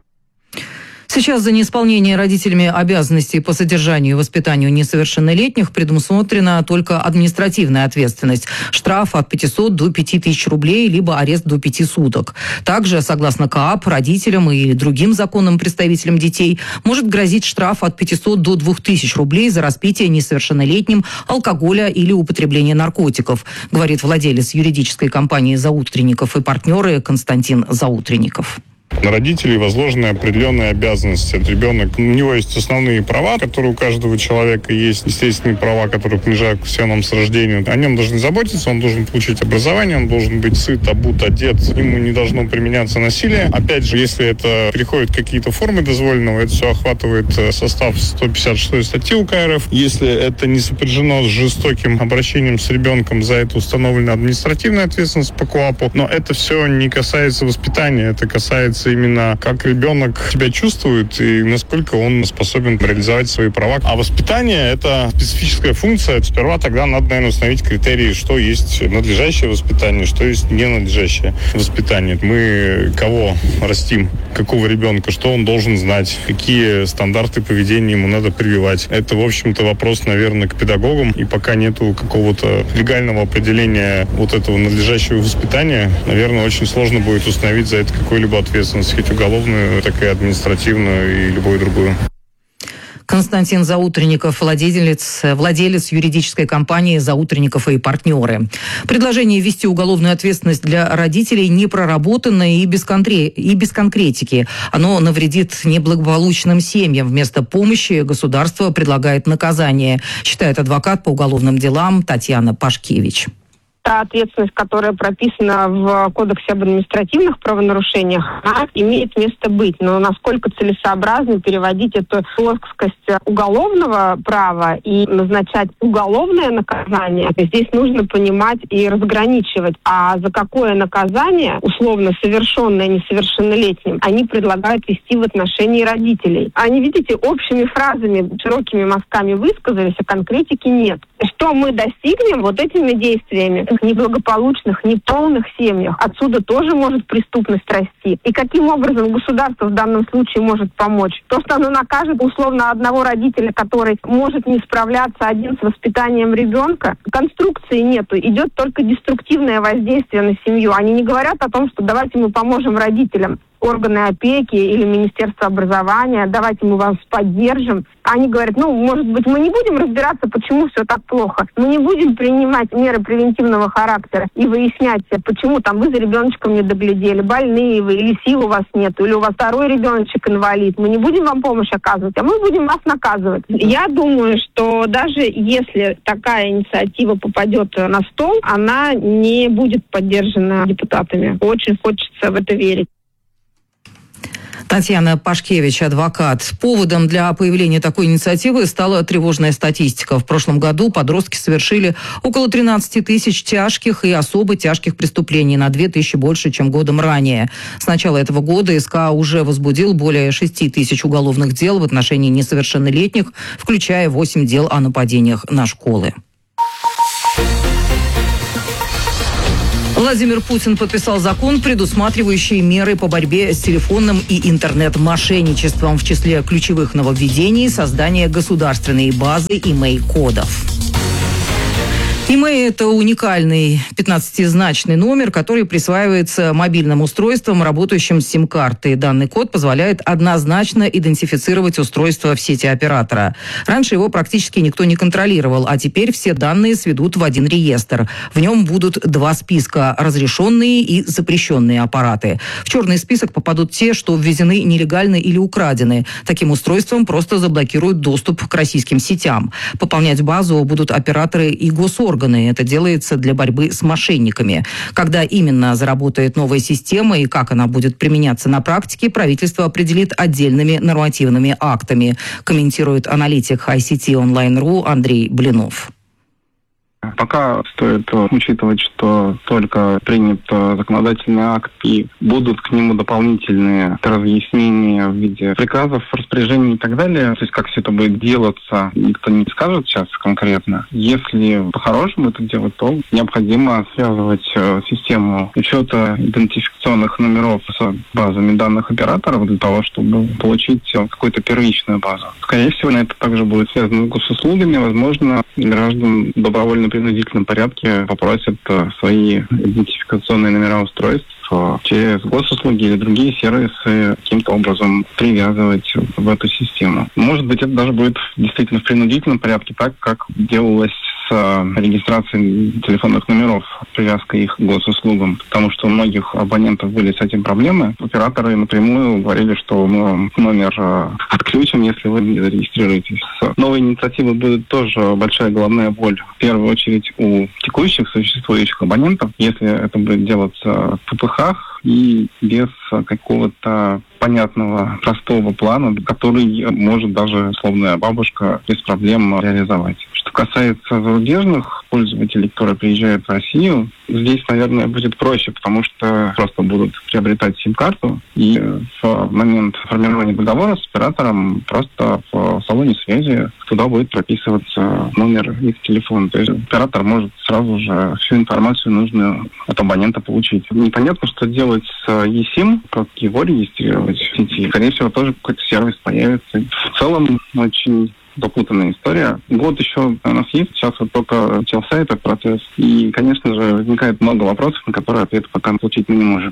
I: Сейчас за неисполнение родителями обязанностей по содержанию и воспитанию несовершеннолетних предусмотрена только административная ответственность. Штраф от пятисот до пяти тысяч рублей, либо арест до пяти суток. Также, согласно КоАП, родителям и другим законным представителям детей может грозить штраф от пятисот до двух тысяч рублей за распитие несовершеннолетним алкоголя или употребление наркотиков, говорит владелец юридической компании «Заутренников» и партнеры Константин Заутренников.
W: На родителей возложены определенные обязанности. Ребенок, у него есть основные права, которые у каждого человека есть, естественные права, которые принадлежат всем нам с рождения. О нем должны заботиться, он должен получить образование, он должен быть сыт, обут, одет, ему не должно применяться насилие. Опять же, если это переходит какие-то формы дозволенного, это все охватывает состав сто пятьдесят шестой статьи УК РФ. Если это не сопряжено с жестоким обращением с ребенком, за это установлена административная ответственность по КоАПу. Но это все не касается воспитания, это касается именно как ребенок себя чувствует и насколько он способен реализовать свои права. А воспитание – это специфическая функция. Сперва тогда надо, наверное, установить критерии, что есть надлежащее воспитание, что есть ненадлежащее воспитание. Мы кого растим, какого ребенка, что он должен знать, какие стандарты поведения ему надо прививать. Это, в общем-то, вопрос, наверное, к педагогам. И пока нету какого-то легального определения вот этого надлежащего воспитания, наверное, очень сложно будет установить за это какую-либо ответственность, хоть уголовную, так и административную и любую другую.
I: Константин Заутренников, владелец, владелец юридической компании «Заутренников и партнеры». Предложение ввести уголовную ответственность для родителей не проработано и без, конкре... и без конкретики. Оно навредит неблагополучным семьям. Вместо помощи государство предлагает наказание, считает адвокат по уголовным делам Татьяна Пашкевич.
X: Та ответственность, которая прописана в Кодексе об административных правонарушениях, она имеет место быть. Но насколько целесообразно переводить эту плоскость уголовного права и назначать уголовное наказание, здесь нужно понимать и разграничивать. А за какое наказание, условно совершенное несовершеннолетним, они предлагают вести в отношении родителей. Они, видите, общими фразами, широкими мазками высказались, а конкретики нет. Что мы достигнем вот этими действиями? Неблагополучных, неполных семьях. Отсюда тоже может преступность расти. И каким образом государство в данном случае может помочь? То, что оно накажет условно одного родителя, который может не справляться один с воспитанием ребенка, конструкции нету. Идет только деструктивное воздействие на семью. Они не говорят о том, что давайте мы поможем родителям. органы опеки или Министерство образования, давайте мы вас поддержим. Они говорят, ну, может быть, мы не будем разбираться, почему все так плохо. Мы не будем принимать меры превентивного характера и выяснять, почему там вы за ребеночком не доглядели, больные вы, или сил у вас нет, или у вас второй ребеночек инвалид. Мы не будем вам помощь оказывать, а мы будем вас наказывать. Я думаю, что даже если такая инициатива попадет на стол, она не будет поддержана депутатами. Очень хочется в это верить.
I: Татьяна Пашкевич, адвокат. Поводом для появления такой инициативы стала тревожная статистика. В прошлом году подростки совершили около тринадцать тысяч тяжких и особо тяжких преступлений, на две тысячи больше, чем годом ранее. С начала этого года СК уже возбудил более шести тысяч уголовных дел в отношении несовершеннолетних, включая восемь дел о нападениях на школы. Владимир Путин подписал закон, предусматривающий меры по борьбе с телефонным и интернет-мошенничеством. В числе ключевых нововведений – создание государственной базы имей-кодов. Имей – это уникальный пятнадцатизначный номер, который присваивается мобильным устройствам, работающим с сим-картой. Данный код позволяет однозначно идентифицировать устройство в сети оператора. Раньше его практически никто не контролировал, а теперь все данные сведут в один реестр. В нем будут два списка – разрешенные и запрещенные аппараты. В черный список попадут те, что ввезены нелегально или украдены. Таким устройствам просто заблокируют доступ к российским сетям. Пополнять базу будут операторы и госорганы. Это делается для борьбы с мошенниками. Когда именно заработает новая система и как она будет применяться на практике, правительство определит отдельными нормативными актами, комментирует аналитик ай си ти онлайн точка ру Андрей Блинов.
A: Пока стоит учитывать, что только принят законодательный акт и будут к нему дополнительные разъяснения в виде приказов, распоряжений и так далее. То есть как все это будет делаться, никто не скажет сейчас конкретно. Если по-хорошему это делать, то необходимо связывать систему учета идентификационных номеров с базами данных операторов для того, чтобы получить какую-то первичную базу. Скорее всего, это также будет связано с госуслугами. Возможно, граждан добровольно в принудительном порядке попросят свои идентификационные номера устройств через госуслуги или другие сервисы каким-то образом привязывать в эту систему. Может быть, это даже будет действительно в принудительном порядке, так как делалось с регистрацией телефонных номеров, привязкой их к госуслугам, потому что у многих абонентов были с этим проблемы. Операторы напрямую говорили, что мы номер отключим, если вы не зарегистрируетесь. С новой инициативой будет тоже большая головная боль, в первую очередь у текущих существующих абонентов, если это будет делаться в пэ пэ ха и без какого-то понятного, простого плана, который может даже условная бабушка без проблем реализовать. Что касается зарубежных пользователей, которые приезжают в Россию, здесь, наверное, будет проще, потому что просто будут приобретать сим-карту, и в момент формирования договора с оператором просто в салоне связи туда будет прописываться номер их телефона. То есть оператор может сразу же всю информацию нужную от абонента получить. Непонятно, что делать с eSIM, как его регистрировать в сети. Скорее всего, тоже какой-то сервис появится. В целом, очень запутанная история. Год еще у нас есть, сейчас вот только начался этот процесс. И, конечно же, возникает много вопросов, на которые ответа пока получить мы не можем.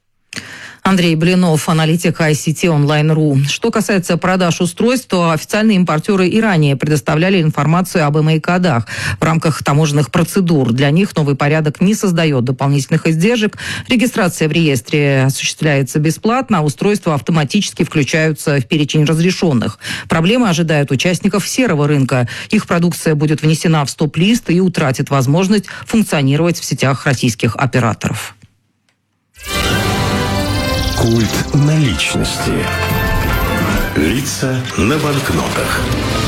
I: Андрей Блинов, аналитик ай си ти онлайн точка ру. Что касается продаж устройств, то официальные импортеры и ранее предоставляли информацию об имей-кодах в рамках таможенных процедур. Для них новый порядок не создает дополнительных издержек. Регистрация в реестре осуществляется бесплатно, а устройства автоматически включаются в перечень разрешенных. Проблемы ожидают участников серого рынка. Их продукция будет внесена в стоп-лист и утратит возможность функционировать в сетях российских операторов.
B: Культ наличности. Лица на банкнотах.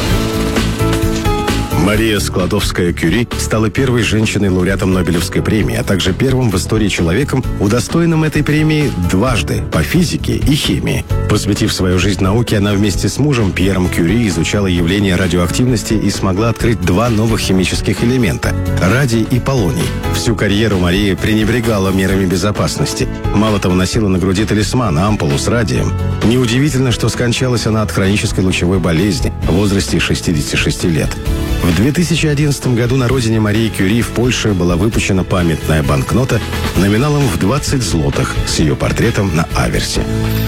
B: Мария Складовская-Кюри стала первой женщиной-лауреатом Нобелевской премии, а также первым в истории человеком, удостоенным этой премии дважды по физике и химии. Посвятив свою жизнь науке, она вместе с мужем Пьером Кюри изучала явление радиоактивности и смогла открыть два новых химических элемента – радий и полоний. Всю карьеру Мария пренебрегала мерами безопасности. Мало того, носила на груди талисман, ампулу с радием. Неудивительно, что скончалась она от хронической лучевой болезни в возрасте шестидесяти шести лет. В две тысячи одиннадцатом году на родине Марии Кюри в Польше была выпущена памятная банкнота номиналом в двадцать злотых с ее портретом на аверсе.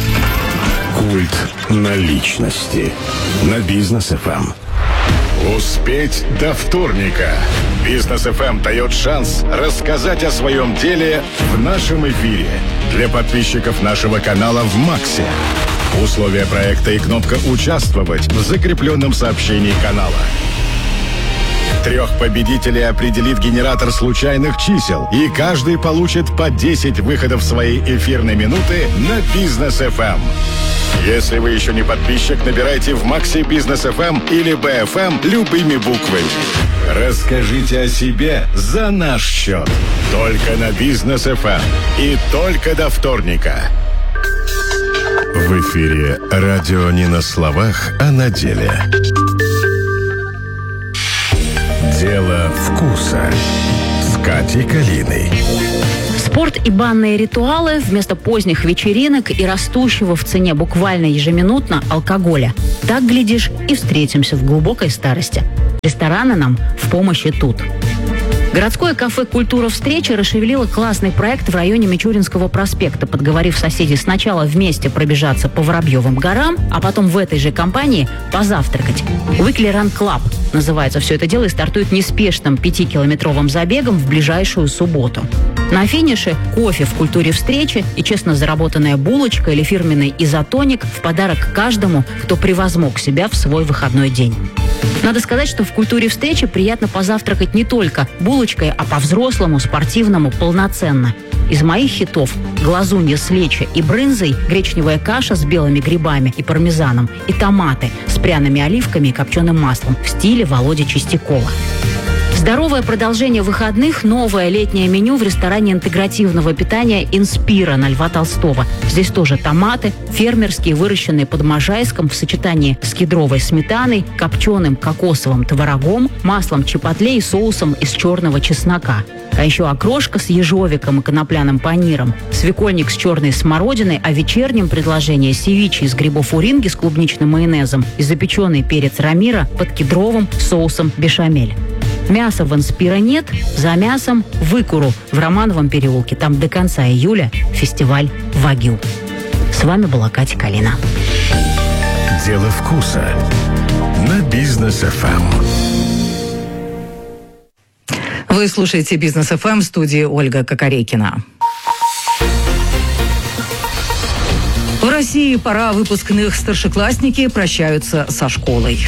L: Культ наличности на Бизнес эф эм. Успеть до вторника. Бизнес эф эм дает шанс рассказать о своем деле в нашем эфире. Для подписчиков нашего канала в Максе. Условия проекта и кнопка «Участвовать» в закрепленном сообщении канала. Трех победителей определит генератор случайных чисел, и каждый получит по десять выходов своей эфирной минуты на Бизнес эф эм. Если вы еще не подписчик, набирайте в Максе Бизнес эф эм или би эф эм любыми буквами. Расскажите о себе за наш счет. Только на Бизнес эф эм. И только до вторника. В эфире радио не на словах, а на деле. Дело вкуса с Катей Калиной.
C: Спорт и банные ритуалы вместо поздних вечеринок и растущего в цене буквально ежеминутно алкоголя. Так, глядишь, и встретимся в глубокой старости. Рестораны нам в помощи тут. Городское кафе «Культура встречи» расшевелило классный проект в районе Мичуринского проспекта, подговорив соседей сначала вместе пробежаться по Воробьевым горам, а потом в этой же компании позавтракать. Weekly Run Club называется все это дело и стартует неспешным пятикилометровым забегом в ближайшую субботу. На финише кофе в «Культуре встречи» и честно заработанная булочка или фирменный изотоник в подарок каждому, кто превозмог себя в свой выходной день. Надо сказать, что в «Культуре встречи» приятно позавтракать не только булочкой, а по-взрослому, спортивному, полноценно. Из моих хитов глазунья с лечо и брынзой, гречневая каша с белыми грибами и пармезаном и томаты с пряными оливками и копченым маслом в стиле Володи Чистякова. Здоровое продолжение выходных – новое летнее меню в ресторане интегративного питания «Инспира» на Льва Толстого. Здесь тоже томаты, фермерские, выращенные под Можайском в сочетании с кедровой сметаной, копченым кокосовым творогом, маслом чипотле и соусом из черного чеснока. А еще окрошка с ежовиком и конопляным паниром, свекольник с черной смородиной, а в вечернем предложение севичи из грибов уринги с клубничным майонезом и запеченный перец рамира под кедровым соусом бешамель. Мяса в «Инспира» нет, за мясом в Икуру в Романовом переулке. Там до конца июля фестиваль «Вагю». С вами была Катя Калина.
L: Дело вкуса на Бизнес эф эм.
I: Вы слушаете «Бизнес эф эм», в студии Ольга Кокорекина. В России пора выпускных. Старшеклассники прощаются со школой.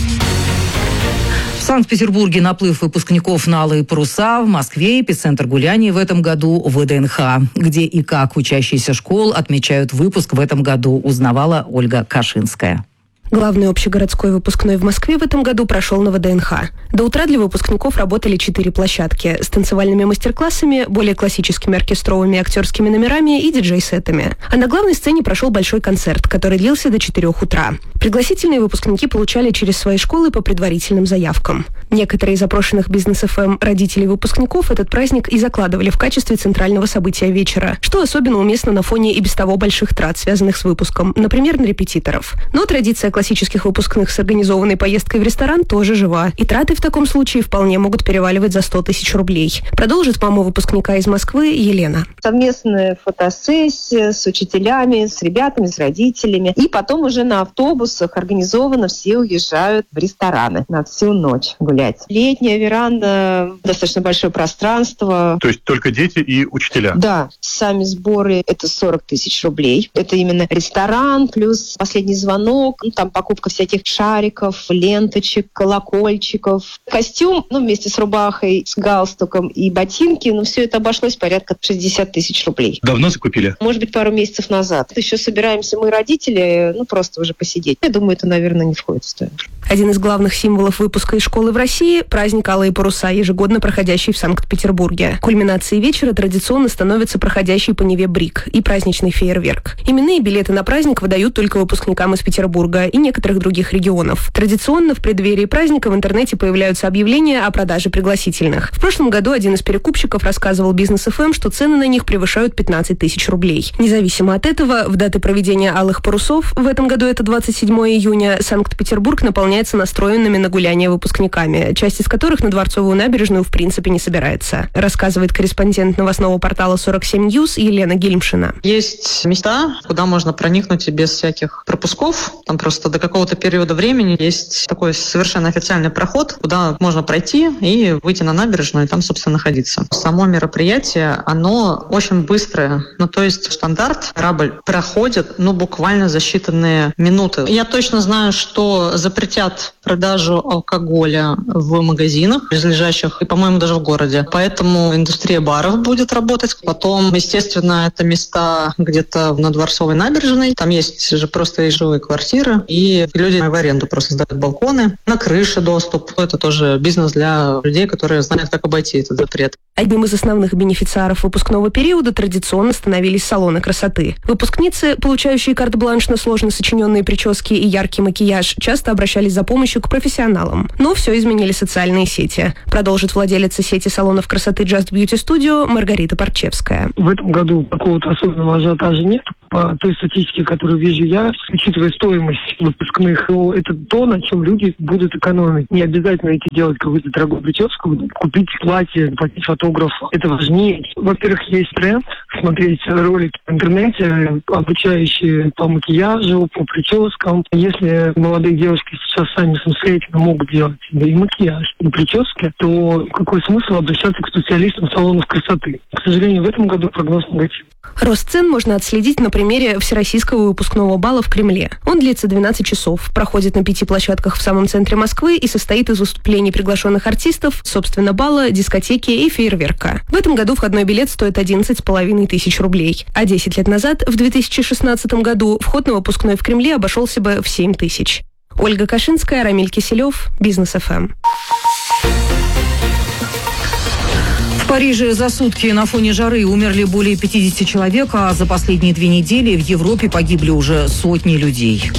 I: В Санкт-Петербурге наплыв выпускников на алые паруса, в Москве эпицентр гуляний в этом году в ВДНХ. Где и как учащиеся школ отмечают выпуск в этом году, узнавала Ольга Кашинская.
E: Главный общегородской выпускной в Москве в этом году прошел на ВДНХ. До утра для выпускников работали четыре площадки с танцевальными мастер-классами, более классическими оркестровыми актерскими номерами и диджей-сетами. А на главной сцене прошел большой концерт, который длился до четырех утра. Пригласительные выпускники получали через свои школы по предварительным заявкам. Некоторые из опрошенных Бизнес эф эм родителей выпускников этот праздник и закладывали в качестве центрального события вечера, что особенно уместно на фоне и без того больших трат, связанных с выпуском, например, на репетиторов. Но традиция классических выпускных с организованной поездкой в ресторан тоже жива, и траты в таком случае вполне могут переваливать за сто тысяч рублей. Продолжит мама выпускника из Москвы Елена.
F: Совместная фотосессия с учителями, с ребятами, с родителями. И потом уже на автобусах организованно все уезжают в рестораны на всю ночь гулять. Летняя веранда, достаточно большое пространство.
G: То есть только дети и учителя?
F: Да. Сами сборы – это сорок тысяч рублей. Это именно ресторан плюс последний звонок, ну, там покупка всяких шариков, ленточек, колокольчиков. Костюм, ну, вместе с рубахой, с галстуком и ботинки, ну, все это обошлось порядка шестьдесят тысяч рублей.
G: Давно закупили?
F: Может быть, пару месяцев назад. Еще собираемся мы, родители, ну, просто уже посидеть. Я думаю, это, наверное, не входит в стоимость.
E: Один из главных символов выпуска из школы в России – праздник «Алые паруса», ежегодно проходящий в Санкт-Петербурге. Кульминацией вечера традиционно становится проходящий по Неве брик и праздничный фейерверк. Именные билеты на праздник выдают только выпускникам из Петербурга и и некоторых других регионов. Традиционно в преддверии праздника в интернете появляются объявления о продаже пригласительных. В прошлом году один из перекупщиков рассказывал Бизнес эф эм, что цены на них превышают пятнадцать тысяч рублей. Независимо от этого, в даты проведения «Алых парусов», в этом году это двадцать седьмого июня, Санкт-Петербург наполняется настроенными на гуляние выпускниками, часть из которых на Дворцовую набережную в принципе не собирается, рассказывает корреспондент новостного портала сорок семь ньюс Елена Гильмшина.
D: Есть места, куда можно проникнуть и без всяких пропусков. Там просто до какого-то периода времени есть такой совершенно официальный проход, куда можно пройти и выйти на набережную и там, собственно, находиться. Само мероприятие, оно очень быстрое. Ну, то есть стандарт корабль проходит, ну, буквально за считанные минуты. Я точно знаю, что запретят продажу алкоголя в магазинах, близлежащих, и, по-моему, даже в городе. Поэтому индустрия баров будет работать. Потом, естественно, это места где-то на Дворцовой набережной. Там есть же просто и жилые квартиры, и люди в аренду просто сдают балконы. На крыше доступ. Это тоже бизнес для людей, которые знают, как обойти этот запрет.
E: Одним из основных бенефициаров выпускного периода традиционно становились салоны красоты. Выпускницы, получающие карт-бланш на сложно сочиненные прически и яркий макияж, часто обращались за помощью к профессионалам. Но все изменили социальные сети. Продолжит владелица сети салонов красоты Just Beauty Studio Маргарита Парчевская.
H: В этом году какого-то особенного ажиотажа нет. По той статистике, которую вижу я, учитывая стоимость выпускных, это то, на чем люди будут экономить. Не обязательно идти делать какую-то дорогую прическу, купить платье, платить фотографу. Это важнее. Во-первых, есть тренд смотреть ролики в интернете, обучающие по макияжу, по прическам. Если молодые девушки сейчас сами самостоятельно могут делать себе и макияж, и прически, то какой смысл обращаться к специалистам салонов красоты? К сожалению, в этом году прогноз негативный.
E: Рост цен можно отследить на примере Всероссийского выпускного бала в Кремле. Он длится двенадцать часов, проходит на пяти площадках в самом центре Москвы и состоит из выступлений приглашенных артистов, собственно, бала, дискотеки и фейерверка. В этом году входной билет стоит одиннадцать с половиной тысяч рублей. А десять лет назад, в две тысячи шестнадцатом году, вход на выпускной в Кремле обошелся бы в семь тысяч. Ольга Кашинская, Рамиль Киселев, Бизнес эф эм.
I: В Париже за сутки на фоне жары умерли более пятьдесят человек, а за последние две недели в Европе погибли уже сотни людей.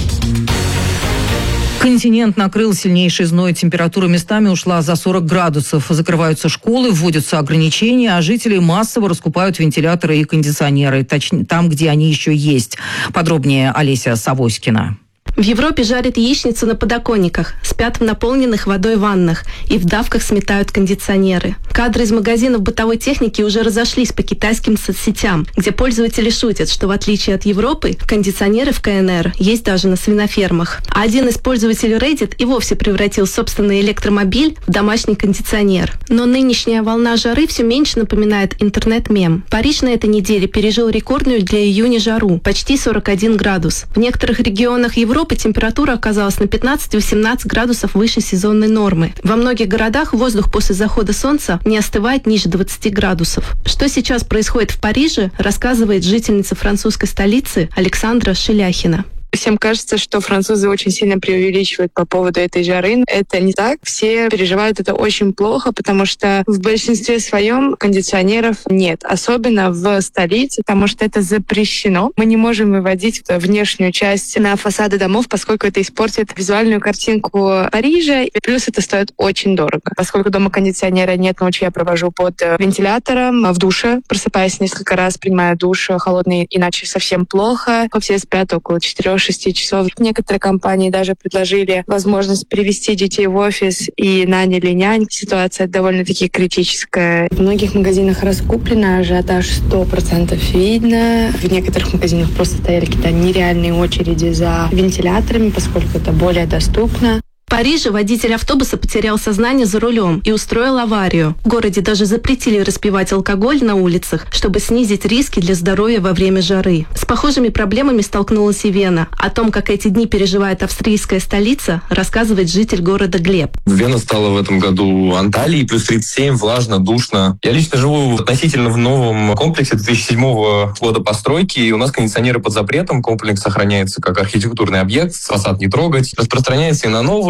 I: Континент накрыл сильнейший зной. Температура местами ушла за сорок градусов. Закрываются школы, вводятся ограничения, а жители массово раскупают вентиляторы и кондиционеры. Точнее, там, где они еще есть. Подробнее Олеся Савоськина.
J: В Европе жарят яичницу на подоконниках, спят в наполненных водой ваннах и в давках сметают кондиционеры. Кадры из магазинов бытовой техники уже разошлись по китайским соцсетям, где пользователи шутят, что в отличие от Европы, кондиционеры в ка эн эр есть даже на свинофермах. А один из пользователей Reddit и вовсе превратил собственный электромобиль в домашний кондиционер. Но нынешняя волна жары все меньше напоминает интернет-мем. Париж на этой неделе пережил рекордную для июня жару – почти сорок один градус. В некоторых регионах Европы температура оказалась на пятнадцать-восемнадцать градусов выше сезонной нормы. Во многих городах воздух после захода солнца не остывает ниже двадцати градусов. Что сейчас происходит в Париже, рассказывает жительница французской столицы Александра Шеляхина.
K: Всем кажется, что французы очень сильно преувеличивают по поводу этой жары. Это не так. Все переживают это очень плохо, потому что в большинстве своем кондиционеров нет. Особенно в столице, потому что это запрещено. Мы не можем выводить внешнюю часть на фасады домов, поскольку это испортит визуальную картинку Парижа. И плюс это стоит очень дорого. Поскольку дома кондиционера нет, ночью я провожу под вентилятором в душе. Просыпаясь несколько раз, принимаю душ холодный, иначе совсем плохо. Все спят около четырех-шести часов. Некоторые компании даже предложили возможность привести детей в офис и наняли нянь. Ситуация довольно-таки критическая. В многих магазинах раскуплено, ажиотаж сто процентов видно. В некоторых магазинах просто стояли какие-то нереальные очереди за вентиляторами, поскольку это более доступно.
J: В Париже водитель автобуса потерял сознание за рулем и устроил аварию. В городе даже запретили распивать алкоголь на улицах, чтобы снизить риски для здоровья во время жары. С похожими проблемами столкнулась и Вена. О том, как эти дни переживает австрийская столица, рассказывает житель города Глеб.
Y: Вена стала в этом году Анталией, плюс тридцать семь, влажно, душно. Я лично живу относительно в новом комплексе две тысячи седьмого года постройки, и у нас кондиционеры под запретом. Комплекс сохраняется как архитектурный объект, фасад не трогать. Распространяется и на новые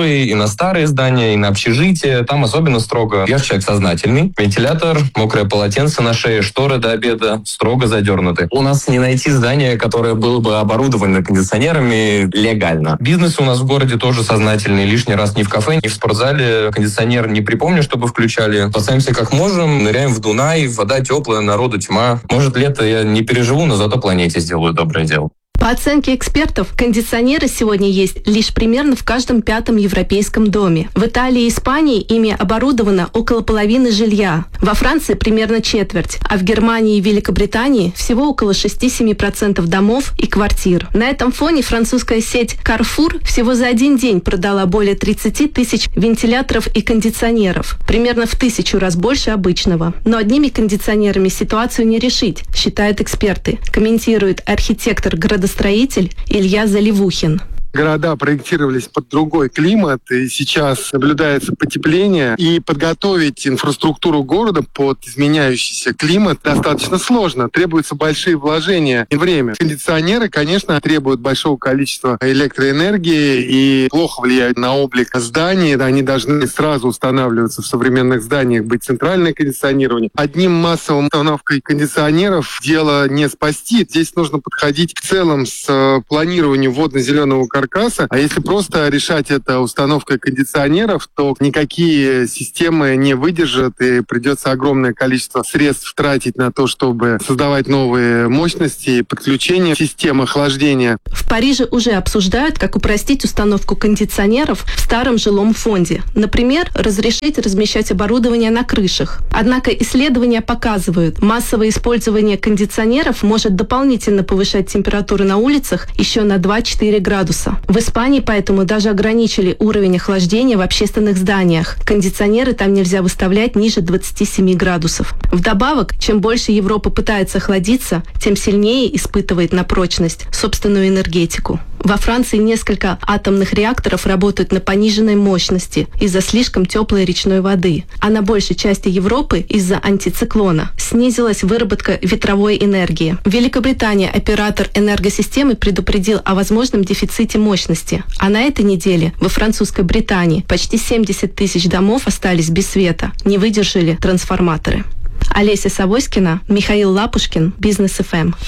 Y: новые, и на старые здания, и на общежитие. Там особенно строго. Я человек сознательный. Вентилятор, мокрое полотенце на шее, шторы до обеда строго задернуты. У нас не найти здание, которое было бы оборудовано кондиционерами легально. Бизнес у нас в городе тоже сознательный. Лишний раз ни в кафе, ни в спортзале кондиционер не припомню, чтобы включали. Спасаемся как можем, ныряем в Дунай, вода теплая, народу тьма. Может, лето я не переживу, но зато планете сделаю доброе дело.
J: По оценке экспертов, кондиционеры сегодня есть лишь примерно в каждом пятом европейском доме. В Италии и Испании ими оборудовано около половины жилья. Во Франции примерно четверть, а в Германии и Великобритании всего около шесть-семь процентов домов и квартир. На этом фоне французская сеть Carrefour всего за один день продала более тридцать тысяч вентиляторов и кондиционеров. Примерно в тысячу раз больше обычного. Но одними кондиционерами ситуацию не решить, считают эксперты, комментирует архитектор градостроитель Илья Заливухин.
M: Города проектировались под другой климат, и сейчас наблюдается потепление. И подготовить инфраструктуру города под изменяющийся климат достаточно сложно. Требуются большие вложения и время. Кондиционеры, конечно, требуют большого количества электроэнергии и плохо влияют на облик зданий. Они должны сразу устанавливаться в современных зданиях, быть центральное кондиционирование. Одним массовым установкой кондиционеров дело не спасти. Здесь нужно подходить в целом с планированием водно-зеленого каркаса, а если просто решать это установкой кондиционеров, то никакие системы не выдержат, и придется огромное количество средств тратить на то, чтобы создавать новые мощности и подключение системы охлаждения.
J: В Париже уже обсуждают, как упростить установку кондиционеров в старом жилом фонде. Например, разрешить размещать оборудование на крышах. Однако исследования показывают, массовое использование кондиционеров может дополнительно повышать температуру на улицах еще на два-четыре градуса. В Испании поэтому даже ограничили уровень охлаждения в общественных зданиях. Кондиционеры там нельзя выставлять ниже двадцати семи градусов. Вдобавок, чем больше Европа пытается охладиться, тем сильнее испытывает на прочность собственную энергетику. Во Франции несколько атомных реакторов работают на пониженной мощности из-за слишком теплой речной воды, а на большей части Европы из-за антициклона снизилась выработка ветровой энергии. В Великобритании оператор энергосистемы предупредил о возможном дефиците мощности, а на этой неделе во французской Британии почти семьдесят тысяч домов остались без света, не выдержали трансформаторы. Олеся Савоськина, Михаил Лапушкин, Бизнес эф эм.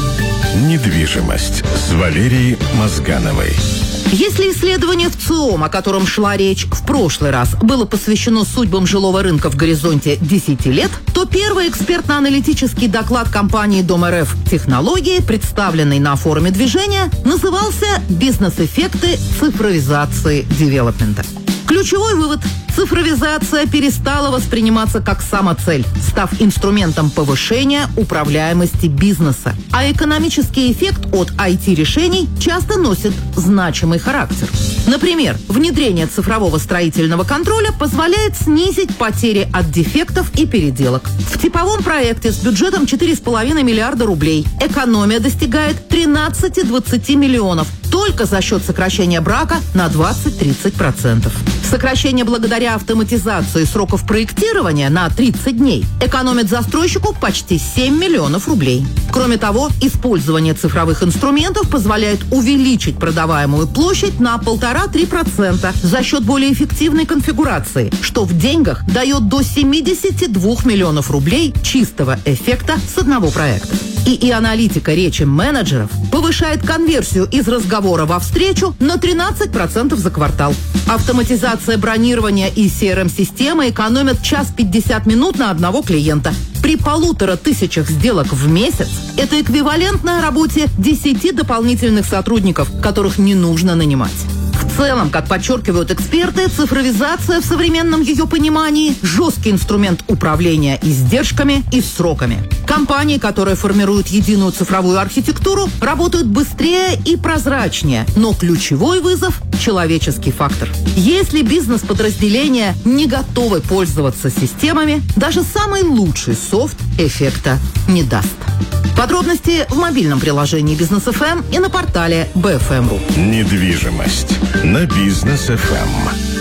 B: Недвижимость с Валерией Мозгановой.
N: Если исследование в ЦИОМ, о котором шла речь в прошлый раз, было посвящено судьбам жилого рынка в горизонте десяти лет, то первый экспертно-аналитический доклад компании Дом.РФ «Технологии», представленный на форуме движения, назывался «Бизнес-эффекты цифровизации девелопмента». Ключевой вывод – цифровизация перестала восприниматься как самоцель, став инструментом повышения управляемости бизнеса. А экономический эффект от ай ти-решений часто носит значимый характер. Например, внедрение цифрового строительного контроля позволяет снизить потери от дефектов и переделок. В типовом проекте с бюджетом четыре с половиной миллиарда рублей экономия достигает тринадцати-двадцати миллионов только за счет сокращения брака на двадцать-тридцать процентов. Сокращение благодаря автоматизации сроков проектирования на тридцать дней экономит застройщику почти семь миллионов рублей. Кроме того, использование цифровых инструментов позволяет увеличить продаваемую площадь на полтора-три процента за счет более эффективной конфигурации, что в деньгах дает до семидесяти двух миллионов рублей чистого эффекта с одного проекта. И, и аналитика речи менеджеров повышает конверсию из разговора во встречу на тринадцать процентов за квартал. Автоматизация бронирования и си эр эм-системы экономят час пятьдесят минут на одного клиента. При полутора тысячах сделок в месяц это эквивалентно работе десяти дополнительных сотрудников, которых не нужно нанимать. В целом, как подчеркивают эксперты, цифровизация в современном ее понимании – жесткий инструмент управления издержками и сроками. Компании, которые формируют единую цифровую архитектуру, работают быстрее и прозрачнее, но ключевой вызов – человеческий фактор. Если бизнес-подразделения не готовы пользоваться системами, даже самый лучший софт эффекта не даст. Подробности в мобильном приложении Бизнес эф эм и на портале би эф эм точка ру.
B: Недвижимость на Бизнес эф эм.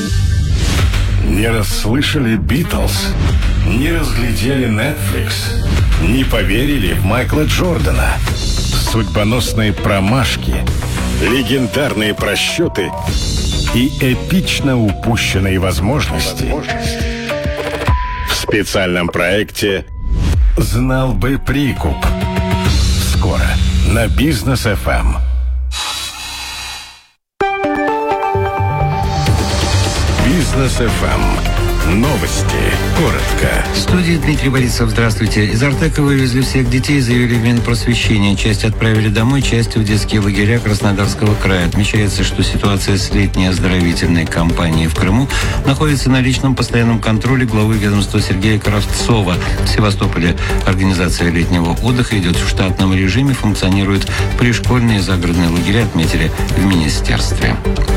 B: Не расслышали Битлз? Не разглядели Netflix? Не поверили в Майкла Джордана? Судьбоносные промашки? Легендарные просчеты? и эпично упущенные возможности. В специальном проекте «Знал бы прикуп». Скоро на Бизнес эф эм. Бизнес эф эм. Новости. Коротко.
O: В студии Дмитрий Борисов. Здравствуйте. Из Артека вывезли всех детей, заявили в Минпросвещении. Часть отправили домой, часть в детские лагеря Краснодарского края. Отмечается, что ситуация с летней оздоровительной кампанией в Крыму находится на личном постоянном контроле главы ведомства Сергея Кравцова. В Севастополе организация летнего отдыха идет в штатном режиме, функционируют пришкольные загородные лагеря, отметили в министерстве.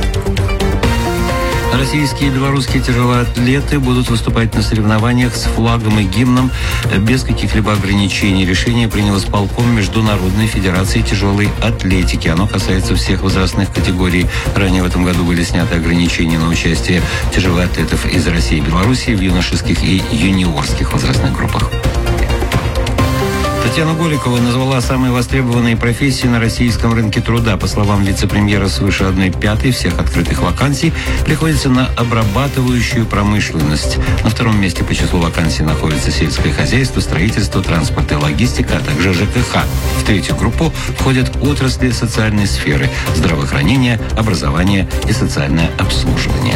O: Российские и белорусские тяжелоатлеты будут выступать на соревнованиях с флагом и гимном без каких-либо ограничений. Решение принял исполком Международной федерации тяжелой атлетики. Оно касается всех возрастных категорий. Ранее в этом году были сняты ограничения на участие тяжелоатлетов из России и Белоруссии в юношеских и юниорских возрастных группах. Татьяна Голикова назвала самые востребованные профессии на российском рынке труда. По словам вице-премьера, свыше одной пятой всех открытых вакансий приходится на обрабатывающую промышленность. На втором месте по числу вакансий находится сельское хозяйство, строительство, транспорт и логистика, а также ЖКХ. В третью группу входят отрасли социальной сферы, здравоохранение, образование и социальное обслуживание.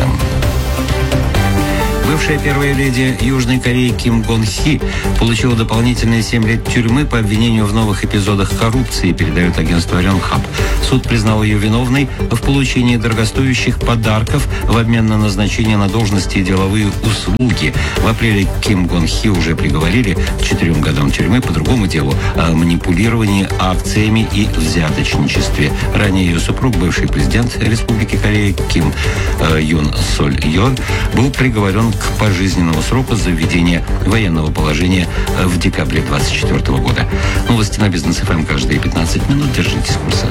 O: Бывшая первая леди Южной Кореи Ким Гон Хи получила дополнительные семь лет тюрьмы по обвинению в новых эпизодах коррупции, передает агентство Рёнхаб. Суд признал ее виновной в получении дорогостоящих подарков в обмен на назначение на должности и деловые услуги. В апреле Ким Гон Хи уже приговорили к четырем годам тюрьмы по другому делу о манипулировании акциями и взяточничестве. Ранее ее супруг, бывший президент Республики Корея Ким э, Юн Соль Йон, был приговорен к пожизненному сроку за введение военного положения в декабре двадцать четвёртого года. Новости на Бизнес эф эм каждые пятнадцать минут. Держитесь курса.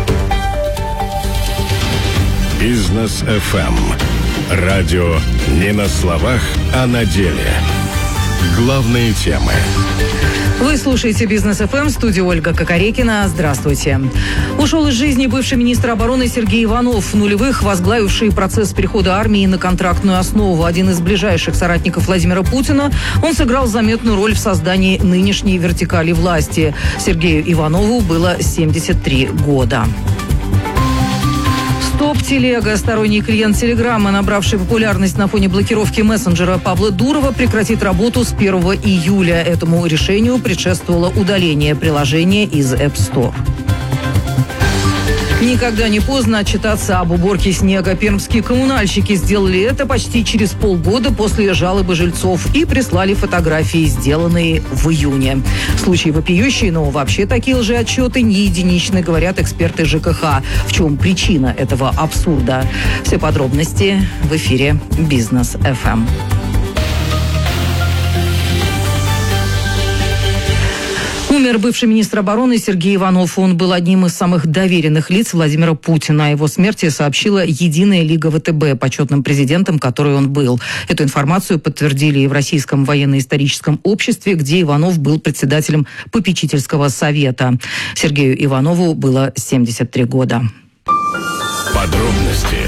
B: Бизнес эф эм. Радио не на словах, а на деле. Главные темы.
I: Вы слушаете Бизнес эф эм, студия Ольга Кокорекина. Здравствуйте. Ушел из жизни бывший министр обороны Сергей Иванов, в нулевых возглавивший процесс перехода армии на контрактную основу. Один из ближайших соратников Владимира Путина, он сыграл заметную роль в создании нынешней вертикали власти. Сергею Иванову было семьдесят три года. Стоп-телега, сторонний клиент Телеграма, набравший популярность на фоне блокировки мессенджера Павла Дурова, прекратит работу с первого июля. Этому решению предшествовало удаление приложения из App Store. Никогда не поздно отчитаться об уборке снега. Пермские коммунальщики сделали это почти через полгода после жалобы жильцов и прислали фотографии, сделанные в июне. Случаи вопиющие, но вообще такие лжеотчеты не единичны, говорят эксперты ЖКХ. В чем причина этого абсурда? Все подробности в эфире Бизнес эф эм. Умер бывший министр обороны Сергей Иванов. Он был одним из самых доверенных лиц Владимира Путина. О его смерти сообщила Единая Лига ВТБ, почетным президентом, который он был. Эту информацию подтвердили и в Российском военно-историческом обществе, где Иванов был председателем попечительского совета. Сергею Иванову было семьдесят три года.
B: Подробности.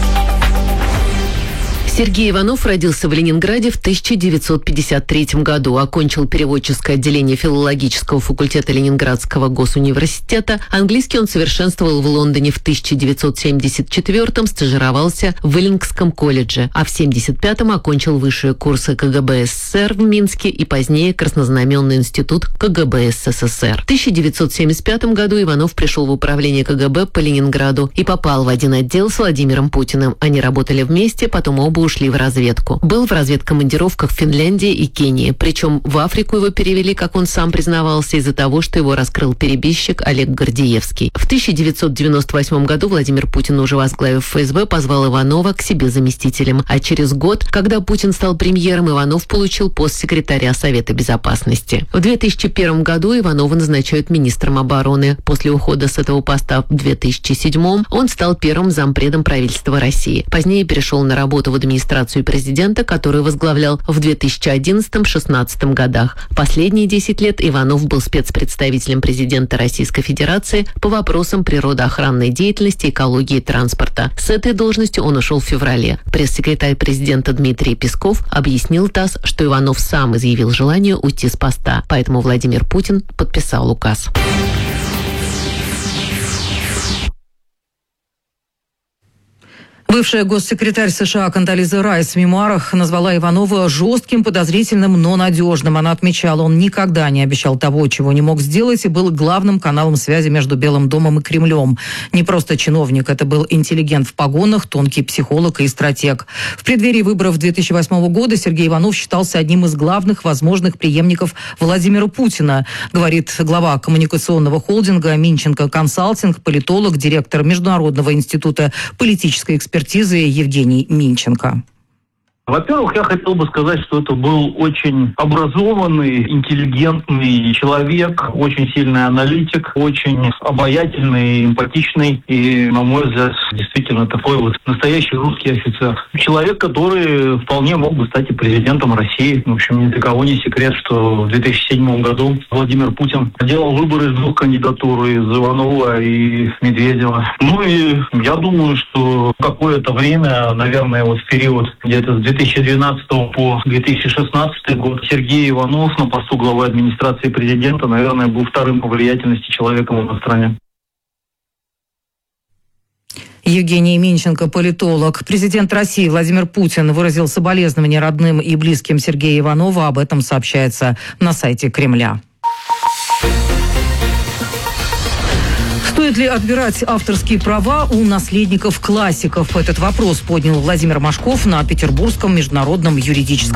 P: Сергей Иванов родился в Ленинграде в тысяча девятьсот пятьдесят третьем году, окончил переводческое отделение филологического факультета Ленинградского госуниверситета. Английский он совершенствовал в Лондоне в тысяча девятьсот семьдесят четвёртом, стажировался в Эллингском колледже, а в семьдесят пятом окончил высшие курсы ка гэ бэ эс эс эс эр в Минске и позднее Краснознаменный институт ка гэ бэ эс эс эс эр. В тысяча девятьсот семьдесят пятом году Иванов пришел в управление ка гэ бэ по Ленинграду и попал в один отдел с Владимиром Путиным. Они работали вместе, потом оба ушли в разведку. Был в разведкомандировках в Финляндии и Кении. Причем в Африку его перевели, как он сам признавался, из-за того, что его раскрыл перебежчик Олег Гордеевский. В тысяча девятьсот девяносто восьмом году Владимир Путин, уже возглавив эф эс бэ, позвал Иванова к себе заместителем. А через год, когда Путин стал премьером, Иванов получил пост секретаря Совета Безопасности. В две тысячи первом году Иванова назначают министром обороны. После ухода с этого поста в две тысячи седьмом он стал первым зампредом правительства России. Позднее перешел на работу в администрацию администрацию президента, которую возглавлял в две тысячи одиннадцатом-шестнадцатом годах. Последние десять лет Иванов был спецпредставителем президента Российской Федерации по вопросам природоохранной деятельности, экологии и транспорта. С этой должностью он ушел в феврале. Пресс-секретарь президента Дмитрий Песков объяснил ТАСС, что Иванов сам изъявил желание уйти с поста, поэтому Владимир Путин подписал указ.
I: Бывшая госсекретарь США Кондолиза Райс в мемуарах назвала Иванова жестким, подозрительным, но надежным. Она отмечала, он никогда не обещал того, чего не мог сделать, и был главным каналом связи между Белым домом и Кремлем. Не просто чиновник, это был интеллигент в погонах, тонкий психолог и стратег. В преддверии выборов две тысячи восьмого года Сергей Иванов считался одним из главных возможных преемников Владимира Путина, говорит глава коммуникационного холдинга Минченко Консалтинг, политолог, директор Международного института политической экспертизы Евгений Минченко.
Q: Во-первых, я хотел бы сказать, что это был очень образованный, интеллигентный человек, очень сильный аналитик, очень обаятельный, эмпатичный и, на мой взгляд, действительно такой вот настоящий русский офицер. Человек, который вполне мог бы стать и президентом России. В общем, ни для кого не секрет, что в две тысячи седьмом году Владимир Путин делал выборы из двух кандидатур, из Иванова и Медведева. Ну и я думаю, что какое-то время, наверное, вот в период где-то с две тысячи двенадцатого по две тысячи шестнадцатый год Сергей Иванов на посту главы администрации президента, наверное, был вторым по влиятельности человеком в стране.
I: Евгений Минченко, политолог. Президент России Владимир Путин выразил соболезнования родным и близким Сергея Иванова. Об этом сообщается на сайте Кремля. Стоит ли отбирать авторские права у наследников классиков? Этот вопрос поднял Владимир Машков на Петербургском международном юридическом